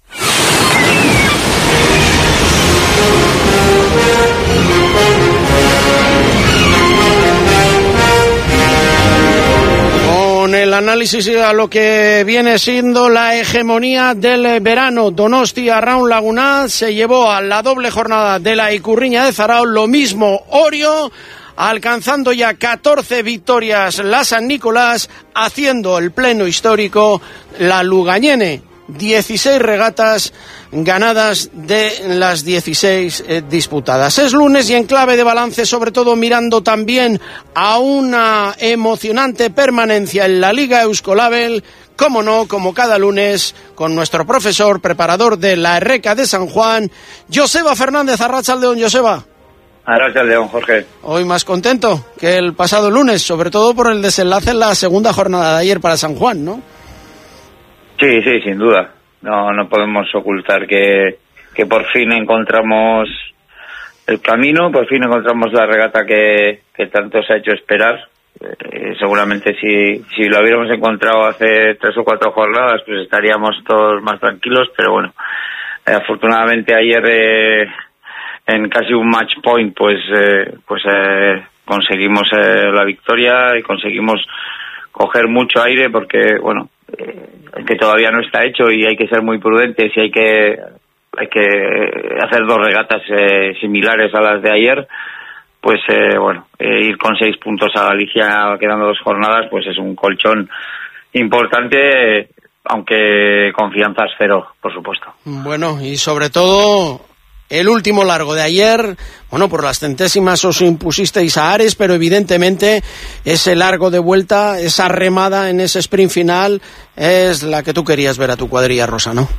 Con el análisis a lo que viene siendo la hegemonía del verano, Donostia Raun Lagunaz se llevó a la doble jornada de la Icurriña de Zarao, lo mismo Orio, alcanzando ya catorce victorias la San Nicolás, haciendo el pleno histórico la Lugañene. dieciséis regatas ganadas de las dieciséis eh, disputadas. Es lunes y en clave de balance, sobre todo mirando también a una emocionante permanencia en la Liga Euskolabel, como no, como cada lunes, con nuestro profesor, preparador de la Erreca de San Juan, Joseba Fernández. Arratsaldeon, Joseba. Arratsaldeon, Jorge. Hoy más contento que el pasado lunes, sobre todo por el desenlace en la segunda jornada de ayer para San Juan, ¿no? Sí, sí, sin duda. No, no podemos ocultar que, que por fin encontramos el camino, por fin encontramos la regata que, que tanto se ha hecho esperar. Eh, seguramente si, si lo hubiéramos encontrado hace tres o cuatro jornadas, pues estaríamos todos más tranquilos, pero bueno, eh, afortunadamente ayer eh, en casi un match point, pues, eh, pues eh, conseguimos eh, la victoria y conseguimos coger mucho aire porque, bueno, eh, que todavía no está hecho y hay que ser muy prudentes y hay que hay que hacer dos regatas eh, similares a las de ayer. Pues eh, bueno, eh, ir con seis puntos a Galicia quedando dos jornadas, pues es un colchón importante, eh, aunque confianza es cero, por supuesto. Bueno, y sobre todo el último largo de ayer, bueno, por las centésimas os impusisteis a Ares, pero evidentemente ese largo de vuelta, esa remada en ese sprint final, es la que tú querías ver a tu cuadrilla rosa, ¿no?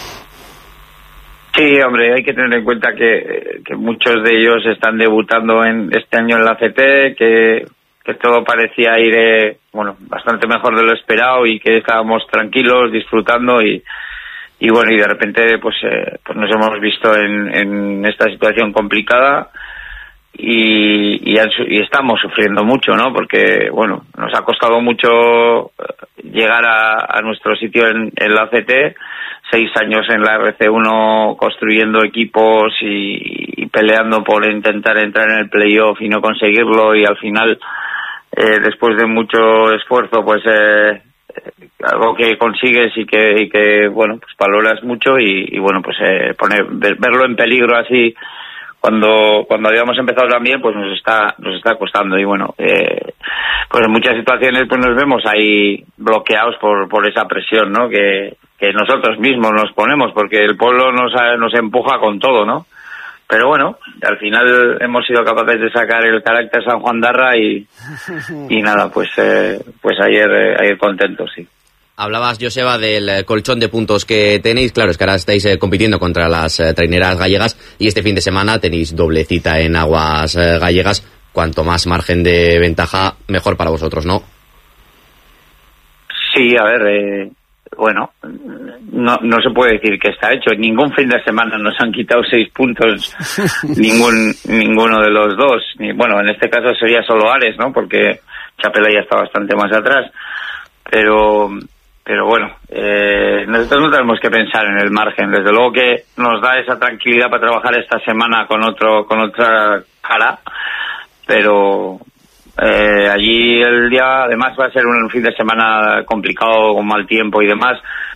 Sí, hombre, hay que tener en cuenta que, que muchos de ellos están debutando en este año en la C T, que, que todo parecía ir eh, bueno, bastante mejor de lo esperado y que estábamos tranquilos, disfrutando y, y bueno, y de repente pues, eh, pues nos hemos visto en, en esta situación complicada y, y, y estamos sufriendo mucho, ¿no? Porque, bueno, nos ha costado mucho llegar a, a nuestro sitio en, en la C T, seis años en la R C uno construyendo equipos y, y peleando por intentar entrar en el playoff y no conseguirlo y al final, eh, después de mucho esfuerzo, pues eh, algo que consigues y que, y que bueno, pues valoras mucho y, y bueno, pues eh, poner, ver, verlo en peligro así cuando cuando habíamos empezado también, pues nos está nos está costando y bueno, eh, pues en muchas situaciones pues nos vemos ahí bloqueados por por esa presión, ¿no? Que que nosotros mismos nos ponemos, porque el pueblo nos, nos empuja con todo, ¿no? Pero bueno, al final hemos sido capaces de sacar el carácter San Juan Darra y, y nada, pues eh, pues ayer, eh, ayer contentos, sí. Hablabas, Joseba, del colchón de puntos que tenéis. Claro, es que ahora estáis eh, compitiendo contra las eh, traineras gallegas y este fin de semana tenéis doble cita en aguas eh, gallegas. Cuanto más margen de ventaja, mejor para vosotros, ¿no? Sí, a ver... Eh... Bueno, no no se puede decir que está hecho. Ningún fin de semana nos han quitado seis puntos, ningún ninguno de los dos. Ni, bueno, en este caso sería solo Ares, ¿no? Porque Chapela ya está bastante más atrás. Pero pero bueno, eh, nosotros no tenemos que pensar en el margen. Desde luego que nos da esa tranquilidad para trabajar esta semana con otro con otra cara, pero... Eh, allí el día además va a ser un fin de semana complicado con mal tiempo y demás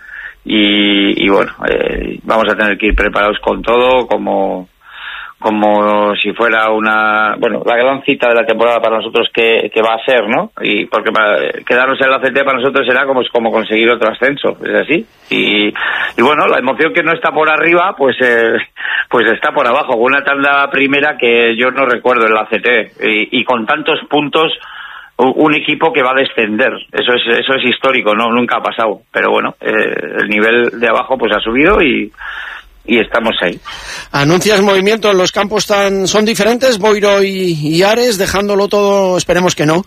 y, y bueno, eh, vamos a tener que ir preparados con todo como como si fuera una, bueno, la gran cita de la temporada para nosotros que, que va a ser, ¿no? Y porque para, quedarnos en la C T para nosotros será como, como conseguir otro ascenso, es así. Y, y bueno, la emoción que no está por arriba, pues eh, pues está por abajo, con una tanda primera que yo no recuerdo en la C T y, y con tantos puntos un equipo que va a descender, eso es eso es histórico, no nunca ha pasado, pero bueno, eh, el nivel de abajo pues ha subido y y estamos ahí. ¿Anuncias movimientos? ¿Los campos tan, son diferentes, Boiro y, y Ares, dejándolo todo, esperemos que no,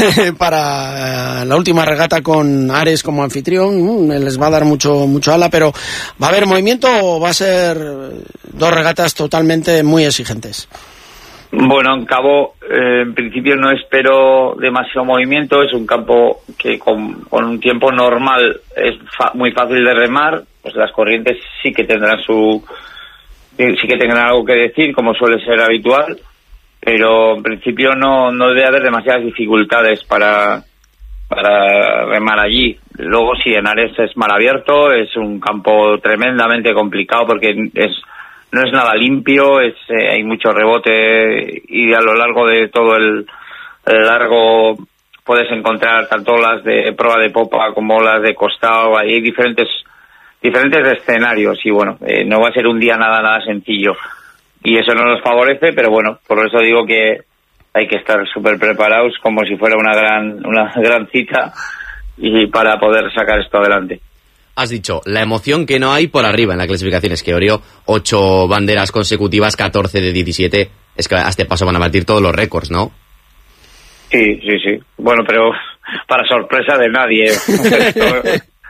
para la última regata con Ares como anfitrión? Les va a dar mucho mucho ala, pero ¿va a haber movimiento o va a ser dos regatas totalmente muy exigentes? Bueno, en Cabo, eh, en principio no espero demasiado movimiento, es un campo que con, con un tiempo normal es fa- muy fácil de remar, pues las corrientes sí que tendrán su sí que tendrán algo que decir, como suele ser habitual, pero en principio no, no debe haber demasiadas dificultades para, para remar allí. Luego sí, en Ares es mar abierto, es un campo tremendamente complicado porque es no es nada limpio, es eh, hay mucho rebote y a lo largo de todo el, el largo puedes encontrar tanto las de proa de popa como las de costado, hay diferentes diferentes escenarios y bueno, eh, no va a ser un día nada nada sencillo y eso no nos favorece, pero bueno, por eso digo que hay que estar súper preparados como si fuera una gran una gran cita y para poder sacar esto adelante. Has dicho, la emoción que no hay por arriba en la clasificación. Es que Orio, ocho banderas consecutivas, catorce de diecisiete. Es que a este paso van a batir todos los récords, ¿no? Sí, sí, sí. Bueno, pero para sorpresa de nadie. Esto,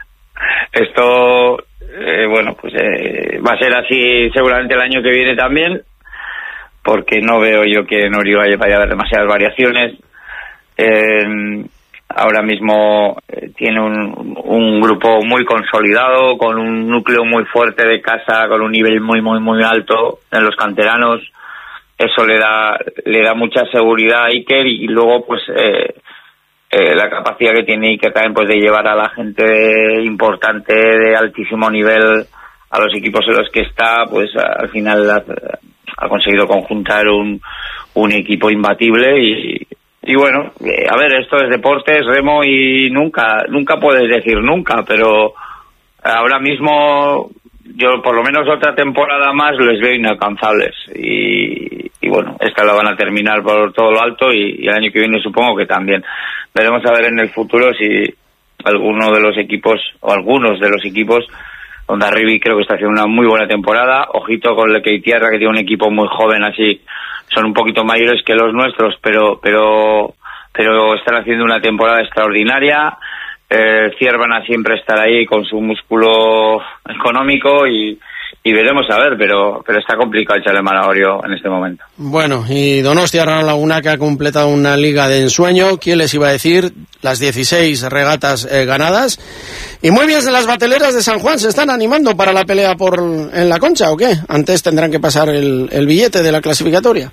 esto eh, bueno, pues eh, va a ser así seguramente el año que viene también, porque no veo yo que en Orio vaya a haber demasiadas variaciones. Eh, Ahora mismo eh, tiene un, un grupo muy consolidado, con un núcleo muy fuerte de casa, con un nivel muy, muy, muy alto en los canteranos. eso le da le da mucha seguridad a Iker, y luego pues eh, eh, la capacidad que tiene Iker también pues de llevar a la gente importante de altísimo nivel a los equipos en los que está, pues al final ha, ha conseguido conjuntar un, un equipo imbatible. y Y bueno, eh, a ver, esto es deporte, es remo, y nunca, nunca puedes decir nunca, pero ahora mismo yo por lo menos otra temporada más les veo inalcanzables, y, y bueno, esta la van a terminar por todo lo alto, y, y el año que viene supongo que también. Veremos a ver en el futuro si alguno de los equipos, o algunos de los equipos, Hondarribia creo que está haciendo una muy buena temporada, ojito con el Keitierra, que tiene un equipo muy joven así, son un poquito mayores que los nuestros, pero pero pero están haciendo una temporada extraordinaria. Eh, Ciervana siempre estará ahí con su músculo económico, y, y veremos a ver, pero pero está complicado echarle mano a Orio en este momento. Bueno, y Donostia Arraun Laguna, que ha completado una liga de ensueño. ¿Quién les iba a decir? Las dieciséis regatas eh, ganadas. Y muy bien, las bateleras de San Juan se están animando para la pelea por en la Concha, ¿o qué? Antes tendrán que pasar el, el billete de la clasificatoria.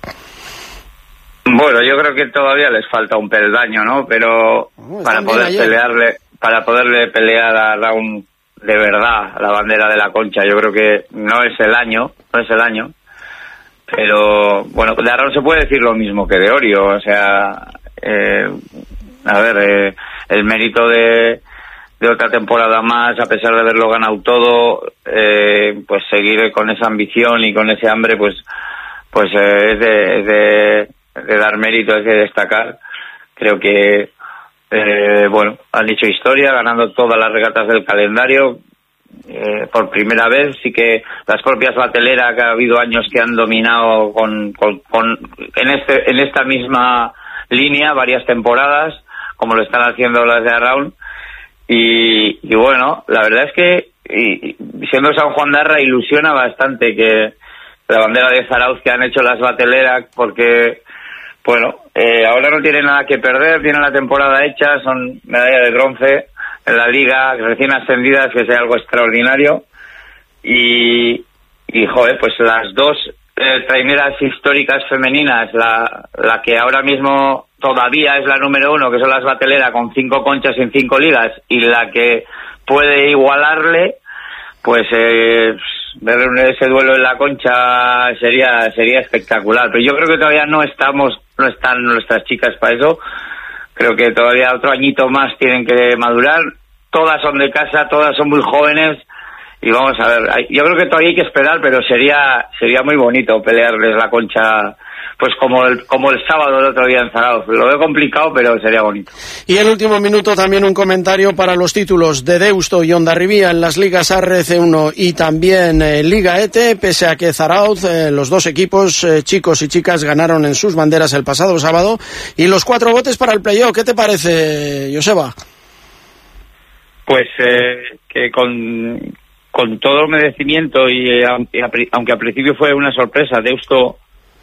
Bueno, yo creo que todavía les falta un peldaño, ¿no? Pero oh, para poder pelearle, para poderle pelear a Arraun de verdad la bandera de la Concha, yo creo que no es el año, no es el año. Pero bueno, de Arraun se puede decir lo mismo que de Orio, o sea, eh, a ver, eh, el mérito de, de otra temporada más, a pesar de haberlo ganado todo, eh, pues seguir con esa ambición y con ese hambre, pues pues eh, es, de, es de, de dar mérito, es de destacar. Creo que, eh, bueno, han hecho historia, ganando todas las regatas del calendario, eh, por primera vez. Sí que las propias bateleras, que ha habido años que han dominado con, con, con en este en esta misma línea varias temporadas, como lo están haciendo las de Arraun, y, y bueno, la verdad es que y, siendo San Juan de Arra ilusiona bastante que la bandera de Zarauz que han hecho las bateleras, porque bueno, eh, ahora no tienen nada que perder, tienen la temporada hecha, son medalla de bronce en la liga, recién ascendidas, que sea algo extraordinario, y, y joder, pues las dos eh, traineras históricas femeninas, la, la que ahora mismo todavía es la número uno, que son las bateleras, con cinco conchas en cinco ligas, y la que puede igualarle, pues eh, ver ese duelo en la Concha sería sería espectacular. Pero yo creo que todavía no estamos, no están nuestras chicas para eso. Creo que todavía otro añito más tienen que madurar. Todas son de casa, todas son muy jóvenes, y vamos a ver. Yo creo que todavía hay que esperar, pero sería sería muy bonito pelearles la Concha, pues como el como el sábado del otro día en Zarauz. Lo veo complicado, pero sería bonito. Y el último minuto también un comentario para los títulos de Deusto y Hondarribia en las ligas A R C uno y también eh, Liga E T E, pese a que Zarauz, eh, los dos equipos, eh, chicos y chicas, ganaron en sus banderas el pasado sábado, y los cuatro botes para el playoff. ¿Qué te parece, Joseba? Pues eh, que con, con todo merecimiento, y eh, aunque, aunque al principio fue una sorpresa, Deusto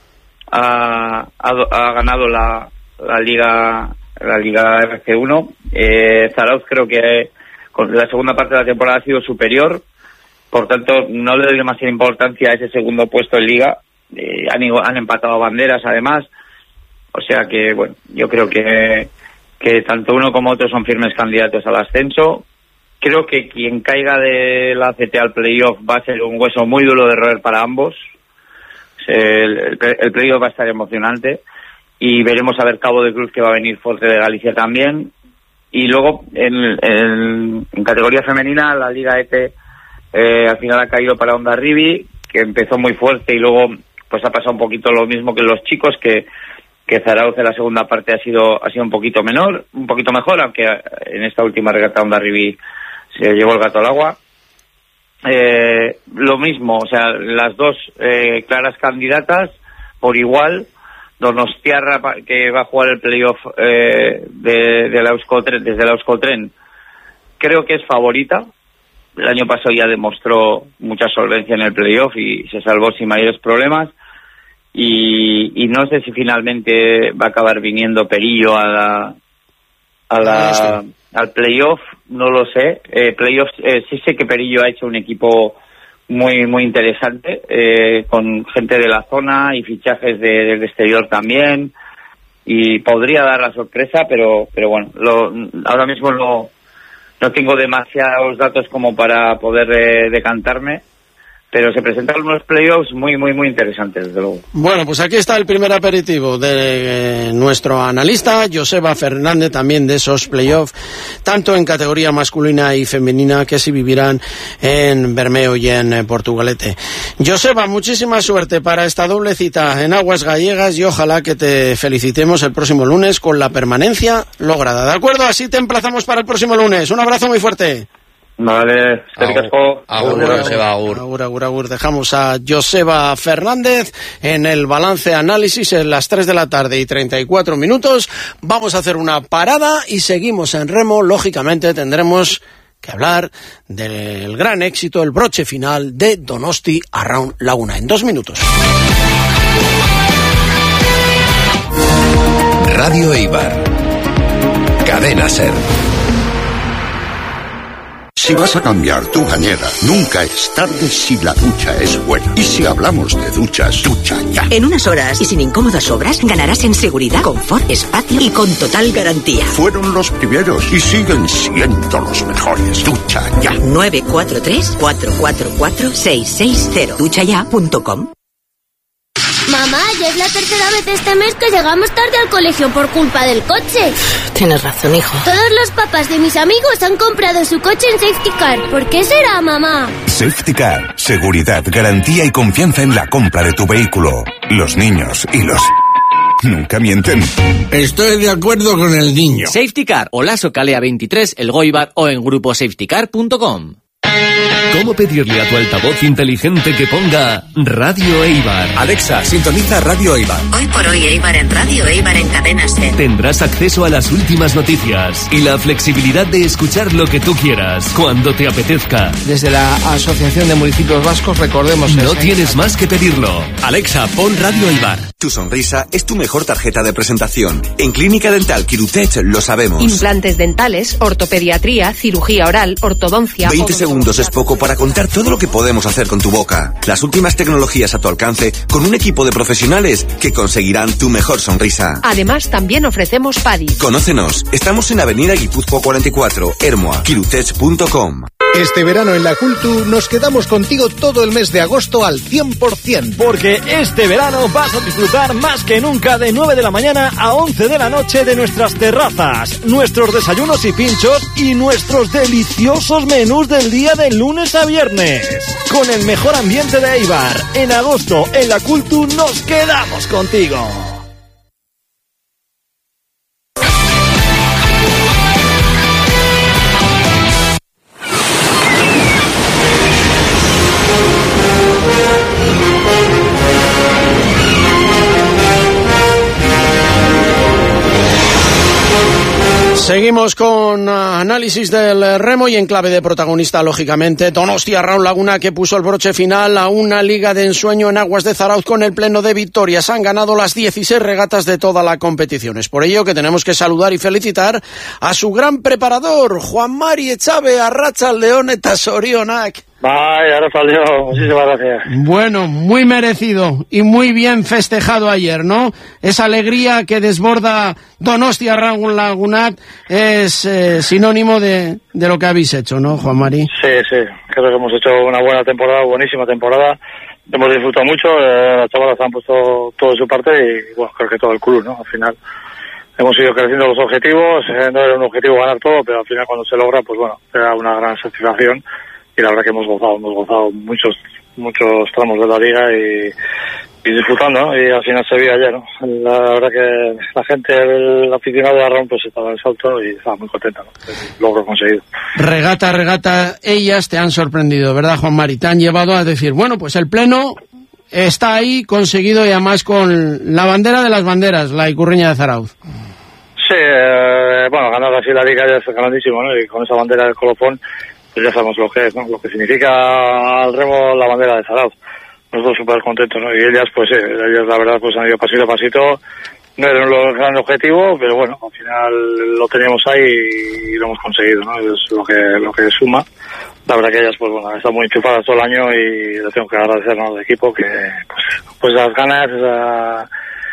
Ha, ha, ha ganado la, la liga la liga R C uno. eh, Zarauz creo que con la segunda parte de la temporada ha sido superior, por tanto no le doy demasiada importancia a ese segundo puesto en liga. eh, han, han empatado banderas además, o sea que bueno, yo creo que que tanto uno como otro son firmes candidatos al ascenso. Creo que quien caiga de la C T al playoff va a ser un hueso muy duro de roer para ambos. El, el, el playoff va a estar emocionante, y veremos a ver Cabo de Cruz, que va a venir fuerte de Galicia también. Y luego en, en, en categoría femenina, la Liga E T E eh, al final ha caído para Hondarribia, que empezó muy fuerte y luego pues ha pasado un poquito lo mismo que los chicos, que que Zarauz en la segunda parte ha sido ha sido un poquito menor, un poquito mejor, aunque en esta última regata Hondarribia se llevó el gato al agua. Eh, lo mismo, o sea, las dos eh, claras candidatas por igual. Donostiarra, que va a jugar el playoff eh, de, de la Euskotren, desde la Euskotren, creo que es favorita. El año pasado ya demostró mucha solvencia en el playoff y se salvó sin mayores problemas. Y, y no sé si finalmente va a acabar viniendo Perillo a la, a la, al playoff, no lo sé. Eh, playoff, eh, sí sé que Perillo ha hecho un equipo muy muy interesante, eh, con gente de la zona y fichajes de, del exterior también, y podría dar la sorpresa, pero pero bueno, lo, ahora mismo no, no tengo demasiados datos como para poder eh, decantarme. Pero se presentan unos playoffs muy, muy, muy interesantes, desde luego. Bueno, pues aquí está el primer aperitivo de eh, nuestro analista, Joseba Fernández, también de esos playoffs, tanto en categoría masculina y femenina, que se vivirán en Bermeo y en eh, Portugalete. Joseba, muchísima suerte para esta doble cita en Aguas Gallegas y ojalá que te felicitemos el próximo lunes con la permanencia lograda. ¿De acuerdo? Así te emplazamos para el próximo lunes. Un abrazo muy fuerte. Vale, agur, agur, Joseba, agur. Agur, agur, agur. Dejamos a Joseba Fernández en el balance análisis en las tres de la tarde y treinta y cuatro minutos. Vamos a hacer una parada y seguimos en remo. Lógicamente tendremos que hablar del gran éxito, el broche final de Donosti Arraun Laguna. En dos minutos. Radio Eibar. Cadena SER. Si vas a cambiar tu bañera, nunca es tarde si la ducha es buena. Y si hablamos de duchas, ducha ya. En unas horas y sin incómodas obras, ganarás en seguridad, confort, espacio y con total garantía. Fueron los primeros y siguen siendo los mejores. Ducha ya. nueve cuatro tres, cuatro cuatro cuatro, seis seis cero. ducha ya punto com. Mamá, ya es la tercera vez este mes que llegamos tarde al colegio por culpa del coche. Tienes razón, hijo. Todos los papás de mis amigos han comprado su coche en Safety Car. ¿Por qué será, mamá? Safety Car. Seguridad, garantía y confianza en la compra de tu vehículo. Los niños y los... nunca mienten. Estoy de acuerdo con el niño. Safety Car, Olaso Calea veintitrés, El Goibar o en grupo safety car punto com. ¿Cómo pedirle a tu altavoz inteligente que ponga Radio Eibar? Alexa, sintoniza Radio Eibar. Hoy por hoy Eibar en Radio Eibar en Cadena SER. Tendrás acceso a las últimas noticias y la flexibilidad de escuchar lo que tú quieras, cuando te apetezca. Desde la Asociación de Municipios Vascos recordemos... No tienes más que pedirlo. Alexa, pon Radio Eibar. Tu sonrisa es tu mejor tarjeta de presentación. En Clínica Dental Quirutech lo sabemos. Implantes dentales, ortopediatría, cirugía oral, ortodoncia... veinte segundos es poco para contar todo lo que podemos hacer con tu boca. Las últimas tecnologías a tu alcance con un equipo de profesionales que conseguirán tu mejor sonrisa. Además, también ofrecemos P A D I. Conócenos. Estamos en Avenida Guipúzcoa cuarenta y cuatro, Ermoa, quirutech punto com. Este verano en la Cultu nos quedamos contigo todo el mes de agosto al cien por ciento. Porque este verano vas a disfrutar más que nunca de nueve de la mañana a once de la noche de nuestras terrazas, nuestros desayunos y pinchos y nuestros deliciosos menús del día de lunes a viernes. Con el mejor ambiente de Eibar, en agosto en la Cultu nos quedamos contigo. Seguimos con uh, análisis del remo y en clave de protagonista, lógicamente, Donosti Arraun Laguna, que puso el broche final a una liga de ensueño en Aguas de Zarauz con el pleno de victorias. Han ganado las dieciséis regatas de toda la competición. Es por ello que tenemos que saludar y felicitar a su gran preparador, Juan Mari Echave, Arratsaldeon eta zorionak. Vaya, ahora salió. Muchísimas gracias. Bueno, muy merecido y muy bien festejado ayer, ¿no? Esa alegría que desborda Donosti Arraun Laguna es eh, sinónimo de, de lo que habéis hecho, ¿no, Juan Mari? Sí, sí. Creo que hemos hecho una buena temporada, buenísima temporada. Hemos disfrutado mucho. Eh, las chavalas han puesto todo de su parte y, bueno, creo que todo el club, ¿no? Al final hemos ido creciendo los objetivos. Eh, no era un objetivo ganar todo, pero al final cuando se logra, pues bueno, era una gran satisfacción. Y la verdad que hemos gozado, hemos gozado muchos muchos tramos de la liga y, y disfrutando, ¿no? Y al final se vio ayer, ¿no? La verdad que la gente, el aficionado de Arraun, pues estaba en salto y estaba muy contenta, ¿no? El logro conseguido. Regata, regata, ellas te han sorprendido, ¿verdad, Juan Mari? Te han llevado a decir, bueno, pues el pleno está ahí conseguido y además con la bandera de las banderas, la Ikurriña de Zarauz. Sí, eh, bueno, ganar así la liga ya es grandísimo, ¿no? Y con esa bandera del colofón, pues ya sabemos lo que es, ¿no? Lo que significa al remo la bandera de Zarauz. Nosotros súper contentos, ¿no? Y ellas, pues sí, ellas la verdad pues han ido pasito a pasito. No era un gran objetivo, pero bueno, al final lo teníamos ahí y lo hemos conseguido, ¿no? Es lo que lo que suma. la verdad que ellas pues bueno, están muy enchufadas todo el año y le tengo que agradecer, ¿no?, al equipo que pues, pues las ganas, esa,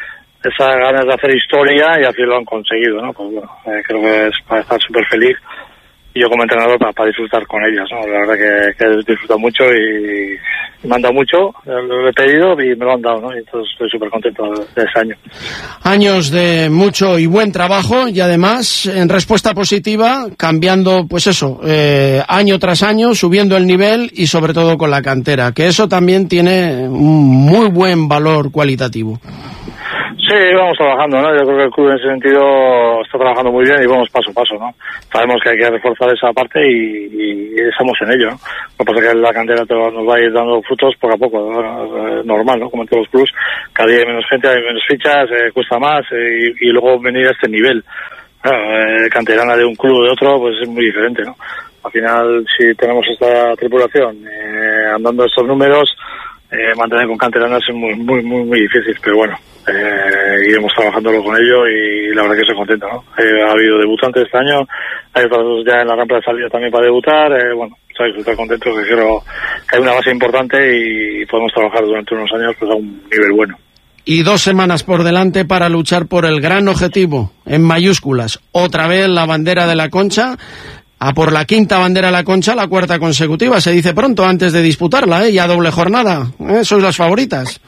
esas ganas de hacer historia y así lo han conseguido, ¿no? Pues bueno, eh, creo que es para estar súper feliz y yo como entrenador para, para disfrutar con ellas, ¿no? La verdad que, que he disfrutado mucho y, y me han dado mucho, lo he pedido y me lo han dado, ¿no? Y entonces estoy súper contento de, de ese año. Años de mucho y buen trabajo y además en respuesta positiva, cambiando pues eso, eh, año tras año, subiendo el nivel y sobre todo con la cantera, que eso también tiene un muy buen valor cualitativo. Sí, vamos trabajando, ¿no? Yo creo que el club en ese sentido está trabajando muy bien y vamos paso a paso, ¿no? Sabemos que hay que reforzar esa parte y, y estamos en ello, ¿no? Lo que pasa es que la cantera nos va a ir dando frutos poco a poco, ¿no? Normal, ¿no? Como en todos los clubs, cada día hay menos gente, hay menos fichas, eh, cuesta más eh, y, y luego venir a este nivel. Claro, eh, canterana de un club o de otro, pues es muy diferente, ¿no? Al final, si tenemos esta tripulación eh, andando estos números, eh, mantener con canteranas es muy, muy, muy, muy difícil, pero bueno. Eh, iremos trabajándolo con ello y la verdad que estoy contento, ¿no? Eh, ha habido debutantes este año, hay otros ya en la rampa de salida también para debutar, eh, bueno, estoy súper contento, que creo que hay una base importante y podemos trabajar durante unos años pues a un nivel bueno. Y dos semanas por delante para luchar por el gran objetivo, en mayúsculas, otra vez la bandera de la Concha, a por la quinta bandera de la Concha, la cuarta consecutiva, se dice pronto antes de disputarla, ¿eh? Ya doble jornada, ¿eh? Sois las favoritas.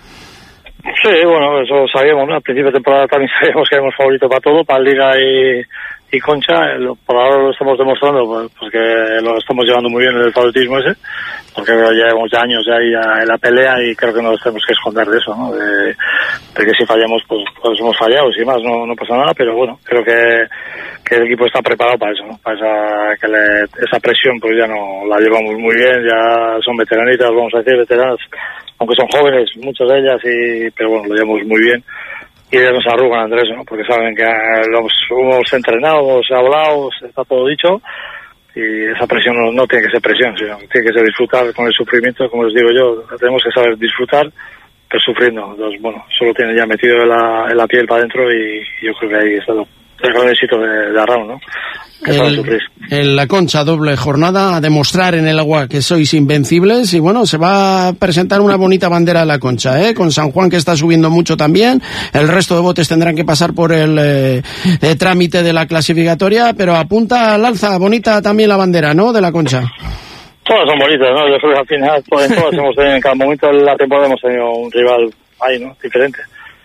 Sí, bueno, eso sabíamos, ¿no? Al principio de temporada también sabíamos que éramos favoritos para todo, para Liga y, y Concha. Lo, por ahora lo estamos demostrando, pues, pues que lo estamos llevando muy bien en el favoritismo ese, porque ya llevamos ya años ya ahí en la pelea y creo que no nos tenemos que esconder de eso, ¿no? De, de que si fallamos, pues, pues hemos fallado y más, no, no pasa nada, pero bueno, creo que, que el equipo está preparado para eso, ¿no? Para esa, que le, esa presión pues ya no la llevamos muy bien, ya son veteranitas, vamos a decir, veteranas, aunque son jóvenes, muchas de ellas, y pero bueno, lo llevamos muy bien. Y ellas nos arrugan, Andrés, ¿no? Porque saben que lo hemos, hemos entrenado, hemos hablado, está todo dicho, y esa presión no, no tiene que ser presión, sino tiene que ser disfrutar con el sufrimiento, como les digo yo, tenemos que saber disfrutar, pero sufriendo. Entonces, bueno, solo tiene ya metido en la, en la piel para adentro y, y yo creo que ahí está lo, el gran éxito de, de Arraun, ¿no? El, en la Concha, doble jornada, a demostrar en el agua que sois invencibles y bueno, se va a presentar una bonita bandera de la Concha, ¿eh? Con San Juan que está subiendo mucho también, el resto de botes tendrán que pasar por el eh, eh, trámite de la clasificatoria, pero apunta al alza, bonita también la bandera, ¿no?, de la Concha. Todas son bonitas, ¿no? Yo creo que al final, pues, en todas hemos tenido, en cada momento de la temporada hemos tenido un rival ahí, ¿no?, diferente.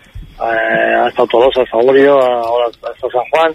Eh, ha estado Tolosa, ha estado Orio, ahora ha estado San Juan.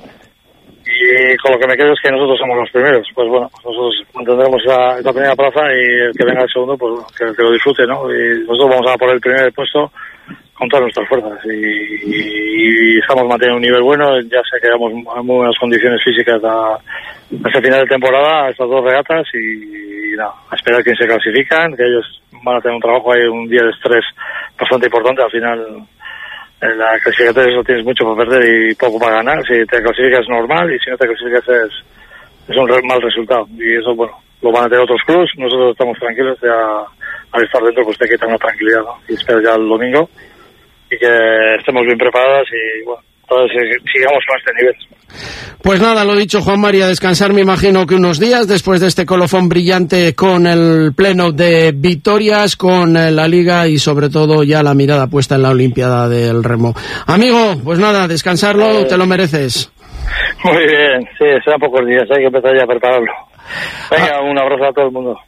Y con lo que me quedo es que nosotros somos los primeros. Pues bueno, nosotros mantendremos esa, esa primera plaza y el que venga el segundo, pues bueno, que, que lo disfrute, ¿no? Y nosotros vamos a por el primer puesto con todas nuestras fuerzas. Y, y, y estamos manteniendo un nivel bueno. Ya sé que damos muy buenas condiciones físicas a, a ese final de temporada, a estas dos regatas. Y, y nada, a esperar que se clasifican, que ellos van a tener un trabajo, hay un día de estrés bastante importante. Al final, en la clasificatoria eso tienes mucho para perder y poco para ganar. Si te clasificas es normal y si no te clasificas es, es un re, mal resultado. Y eso, bueno, lo van a tener otros clubs. Nosotros estamos tranquilos, ya al estar dentro pues te quita una tranquilidad, ¿no? Y espero ya el domingo y que estemos bien preparadas y bueno, entonces sigamos con este nivel. Pues nada, lo dicho, Juan María, descansar me imagino que unos días después de este colofón brillante con el pleno de victorias, con la Liga y sobre todo ya la mirada puesta en la Olimpiada del Remo. Amigo, pues nada, descansarlo, eh, te lo mereces. Muy bien, sí, serán pocos días, hay que empezar ya a prepararlo. Venga, ah. un abrazo a todo el mundo.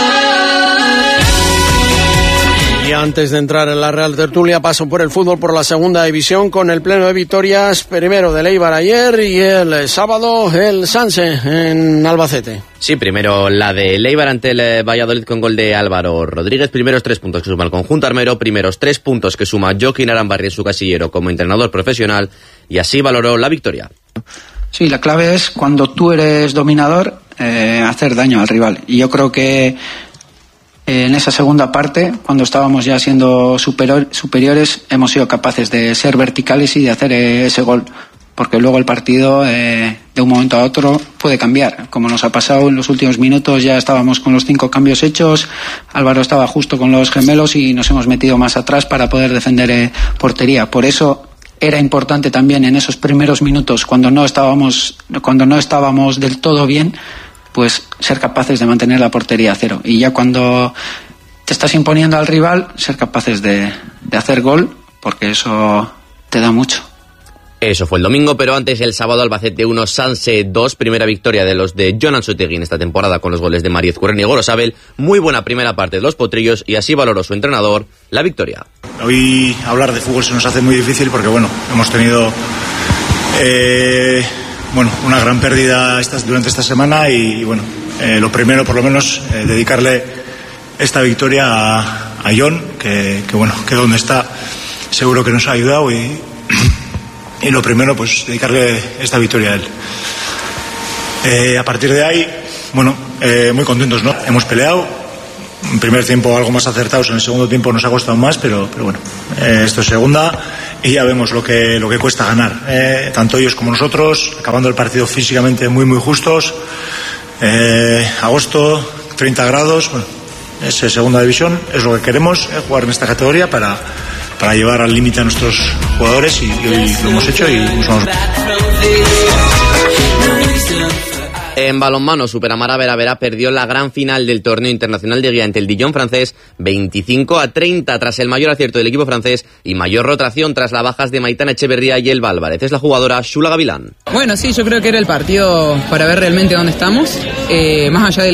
Y antes de entrar en la Real Tertulia, paso por el fútbol por la segunda división con el pleno de victorias, primero del Eibar ayer y el sábado el Sanse en Albacete. Sí, primero la de Eibar ante el Valladolid con gol de Álvaro Rodríguez, primeros tres puntos que suma el conjunto armero, primeros tres puntos que suma Joaquín Arambarri en su casillero como entrenador profesional y así valoró la victoria. Sí, la clave es cuando tú eres dominador, eh, hacer daño al rival y yo creo que en esa segunda parte, cuando estábamos ya siendo superior, superiores, hemos sido capaces de ser verticales y de hacer ese gol, porque luego el partido eh, de un momento a otro puede cambiar, como nos ha pasado en los últimos minutos. Ya estábamos con los cinco cambios hechos, Álvaro estaba justo con los gemelos y nos hemos metido más atrás para poder defender eh, portería. Por eso era importante también en esos primeros minutos, cuando no estábamos, cuando no estábamos del todo bien, pues ser capaces de mantener la portería a cero. Y ya cuando te estás imponiendo al rival, ser capaces de, de hacer gol, porque eso te da mucho. Eso fue el domingo, pero antes el sábado Albacete uno, Sanse dos, primera victoria de los de Jon Ansotegui en esta temporada con los goles de Mariez Curren y Gorosabel. Muy buena primera parte de los potrillos y así valoró su entrenador la victoria. Hoy hablar de fútbol se nos hace muy difícil porque bueno, hemos tenido eh, bueno, una gran pérdida estas, durante esta semana y, y bueno, eh, lo primero por lo menos eh, dedicarle esta victoria a, a Jon, que, que bueno, que donde está seguro que nos ha ayudado y Y lo primero, pues, dedicarle esta victoria a él. Eh, a partir de ahí, bueno, eh, muy contentos, ¿no? Hemos peleado. En primer tiempo algo más acertados, en el segundo tiempo nos ha costado más, pero, pero bueno, eh, esto es segunda y ya vemos lo que, lo que cuesta ganar. Eh, tanto ellos como nosotros, acabando el partido físicamente muy, muy justos. Eh, agosto, treinta grados, bueno, es segunda división, es lo que queremos, eh, jugar en esta categoría para... para llevar al límite a nuestros jugadores y, y hoy lo hemos hecho y nos vamos. En balonmano, Superamara Vera Vera perdió la gran final del torneo internacional de guía ante el Dijon francés veinticinco a treinta tras el mayor acierto del equipo francés y mayor rotación tras las bajas de Maitana Echeverría y Elba Álvarez. Es la jugadora Shula Gavilán. Bueno, sí, yo creo que era el partido para ver realmente dónde estamos, eh, más allá del